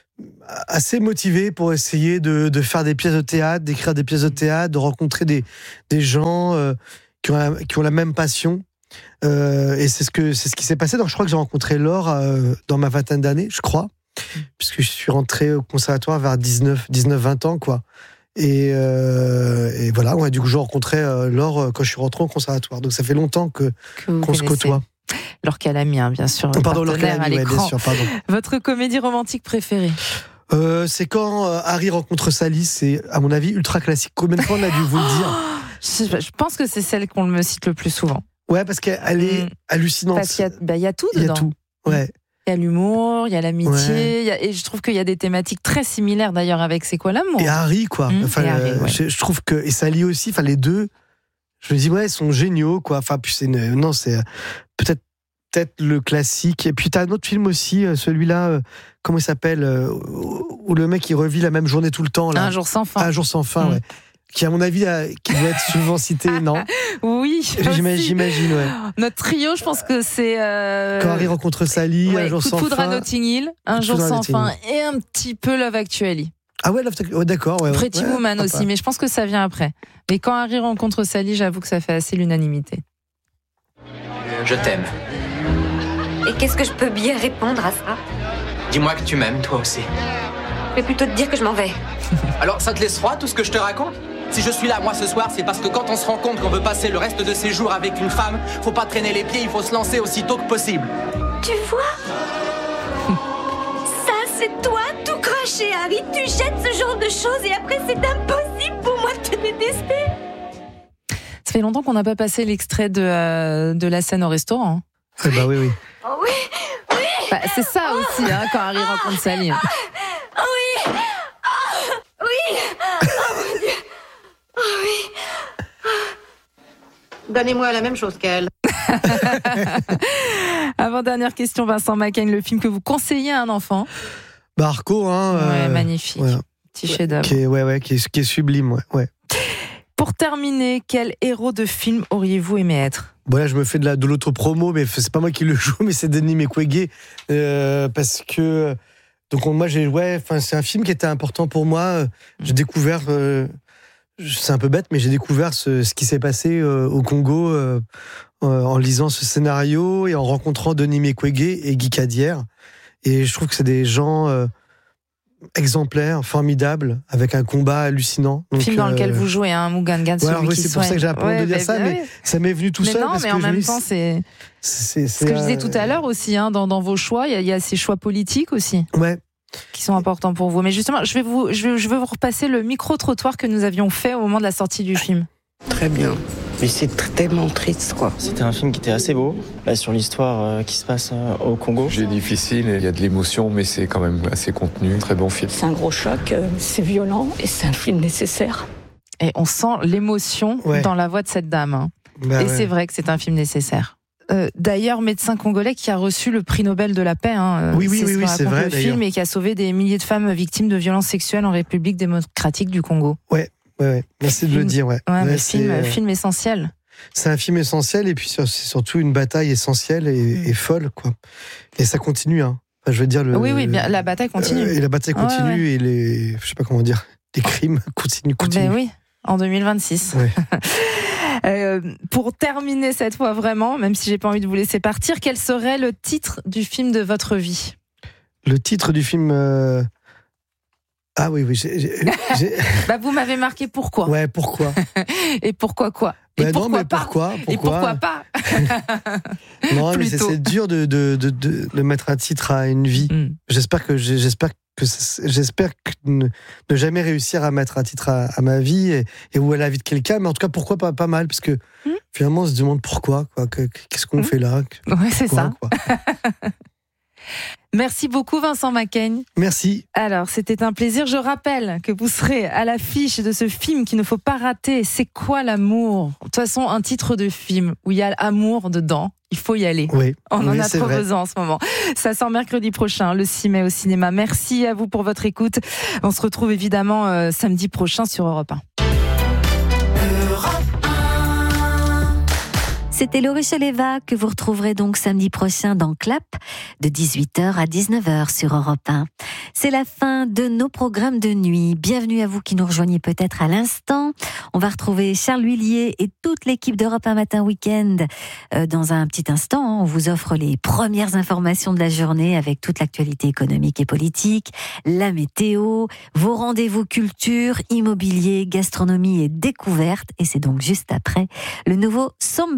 assez motivé pour essayer de, de faire des pièces de théâtre, d'écrire des pièces de théâtre, de rencontrer des, des gens euh, qui, ont la, qui ont la même passion. Euh, et c'est ce, que, c'est ce qui s'est passé. Donc, je crois que j'ai rencontré Laure euh, dans ma vingtaine d'années, je crois, puisque je suis rentré au conservatoire vers dix-neuf vingt ans, quoi. Et, euh, et voilà, ouais, du coup, j'ai rencontré euh, Laure quand je suis rentré au conservatoire. Donc, ça fait longtemps que, Que vous qu'on se connaissez. côtoie. Laure Calamy, hein, bien sûr. Oh, pardon, Laure partenaire Calamy, à ouais, l'écran. bien sûr, pardon. Votre comédie romantique préférée? Euh, c'est quand euh, Harry rencontre Sally, c'est à mon avis ultra classique. Combien de fois on a dû vous le dire? Je, je pense que c'est celle qu'on me cite le plus souvent. Ouais, parce qu'elle est Mm. hallucinante. Parce qu'il y a, bah, il y a tout Il y dedans. a tout. Ouais. Il y a l'humour, il y a l'amitié, Ouais. il y a- et je trouve qu'il y a des thématiques très similaires d'ailleurs avec C'est quoi l'amour? Et Harry, quoi. Mmh, Enfin, et Harry, euh, ouais. je, je trouve que, et Sally aussi, enfin, les deux, je me dis, ouais, ils sont géniaux, quoi. Enfin, puis c'est une, non, c'est euh, peut-être, peut-être le classique. Et puis, t'as un autre film aussi, euh, celui-là, euh, comment il s'appelle, euh, où où le mec, il revit la même journée tout le temps, là. Un jour sans fin. Un jour sans fin, Mmh. ouais. qui à mon avis a, qui doit être souvent cité, non? Oui, j'imagine, j'imagine, ouais. Notre trio, je pense que c'est euh... Quand Harry rencontre Sally, ouais, un jour sans fin. Coup de foudre à Notting Hill, un jour sans fin, et un petit peu Love Actually. Ah ouais, Love ouais, d'accord. Ouais, Pretty ouais, Woman ouais, aussi, mais je pense que ça vient après. Mais quand Harry rencontre Sally, j'avoue que ça fait assez l'unanimité. Je t'aime. Et qu'est-ce que je peux bien répondre à ça? Dis-moi que tu m'aimes, toi aussi. Je vais plutôt te dire que je m'en vais. Alors, ça te laisse froid, tout ce que je te raconte? Si je suis là, moi, ce soir, c'est parce que quand on se rend compte qu'on veut passer le reste de ses jours avec une femme, faut pas traîner les pieds, il faut se lancer aussitôt que possible. Tu vois? Ça, c'est toi, tout craché, Harry. Tu jettes ce genre de choses et après, c'est impossible pour moi de te détester. Ça fait longtemps qu'on n'a pas passé l'extrait de, euh, de la scène au restaurant. Eh bah oui, oui. Oh oui, oui. Bah, c'est ça aussi, hein, quand Harry rencontre Sally. Oh oui, oh, oui. Oh mon Dieu. Oh oui. Donnez-moi la même chose qu'elle. Avant-dernière question, Vincent Macaigne, le film que vous conseillez à un enfant? Bah Arco, hein. Ouais, euh, magnifique. Ouais. Petit chef-d'œuvre. Qui est, ouais, ouais, qui est, qui est sublime, ouais. ouais. Pour terminer, quel héros de film auriez-vous aimé être? Bon là, je me fais de, la, de l'auto-promo, mais c'est pas moi qui le joue, mais c'est Denis Mukwege, euh, parce que donc on, moi j'ai ouais, enfin c'est un film qui était important pour moi. J'ai découvert, euh, c'est un peu bête, mais j'ai découvert ce, ce qui s'est passé euh, au Congo euh, euh, en lisant ce scénario et en rencontrant Denis Mukwege et Guy Cadière. Et je trouve que c'est des gens euh, exemplaire, formidable, avec un combat hallucinant. Donc, film dans euh... lequel vous jouez, hein, Mugangan. Ouais, oui, c'est pour ça que j'ai appris ouais, de dire bah, ça, bah, mais ouais. ça m'est venu tout mais seul. Non, parce mais que en même mis... temps, c'est, c'est, c'est ce que euh... je disais tout à l'heure aussi, hein, dans, dans vos choix, il y, y a ces choix politiques aussi. Ouais. Qui sont importants pour vous. Mais justement, je vais vous, je vais, je vais vous repasser le micro-trottoir que nous avions fait au moment de la sortie du film. Très bien. Mais c'est tellement triste, quoi. C'était un film qui était assez beau, là, sur l'histoire euh, qui se passe euh, au Congo. C'est difficile, il y a de l'émotion, mais c'est quand même assez contenu. Très bon film. C'est un gros choc, euh, c'est violent, et c'est un film nécessaire. Et on sent l'émotion ouais. dans la voix de cette dame. Hein. Bah et ouais. c'est vrai que c'est un film nécessaire. Euh, d'ailleurs, médecin congolais qui a reçu le prix Nobel de la paix. Hein, oui, oui, oui, oui c'est vrai. Le film d'ailleurs. Et qui a sauvé des milliers de femmes victimes de violences sexuelles en République démocratique du Congo. Ouais, ouais, ouais. Merci film, de le dire. Ouais. ouais, ouais film, euh... film essentiel. C'est un film essentiel et puis c'est surtout une bataille essentielle et, mmh. et folle, quoi. Et ça continue, hein. Enfin, je veux dire le. Oui, oui, bien, la bataille continue. Euh, et la bataille continue ouais, ouais. et les, je sais pas comment dire, les crimes continuent, continuent. Ben oui, en deux mille vingt-six. Ouais. Euh, pour terminer cette fois vraiment, même si j'ai pas envie de vous laisser partir, quel serait le titre du film de votre vie? Le titre du film. Euh... Ah oui, oui. J'ai, j'ai, j'ai... bah vous m'avez marqué pourquoi. Ouais, pourquoi. Et pourquoi quoi. Et bah pourquoi non, mais pas. Pourquoi, pourquoi Et pourquoi pas. Non, mais c'est, c'est dur de, de, de, de, de mettre un titre à une vie. Mm. J'espère que j'espère que j'espère que ne, ne jamais réussir à mettre un titre à, à ma vie et, et ou à la vie de quelqu'un. Mais en tout cas, pourquoi pas, pas mal, parce que mm. finalement, on se demande pourquoi, quoi. Qu'est-ce qu'on mm. fait là. Ouais, c'est pourquoi, ça. Quoi. Merci beaucoup Vincent Macaigne. Merci. Alors, c'était un plaisir. Je rappelle que vous serez à l'affiche de ce film qu'il ne faut pas rater. C'est quoi l'amour ? De toute façon, un titre de film où il y a l'amour dedans, il faut y aller. Oui. On oui, en a trop vrai. besoin en ce moment. Ça sort mercredi prochain, le six mai au cinéma. Merci à vous pour votre écoute. On se retrouve évidemment euh, samedi prochain sur Europe un. C'était Laurie Choleva que vous retrouverez donc samedi prochain dans Clap de dix-huit heures à dix-neuf heures sur Europe un. C'est la fin de nos programmes de nuit. Bienvenue à vous qui nous rejoignez peut-être à l'instant. On va retrouver Charles Huillier et toute l'équipe d'Europe un Matin Week-end dans un petit instant. On vous offre les premières informations de la journée avec toute l'actualité économique et politique, la météo, vos rendez-vous culture, immobilier, gastronomie et découverte. Et c'est donc juste après le nouveau Sombre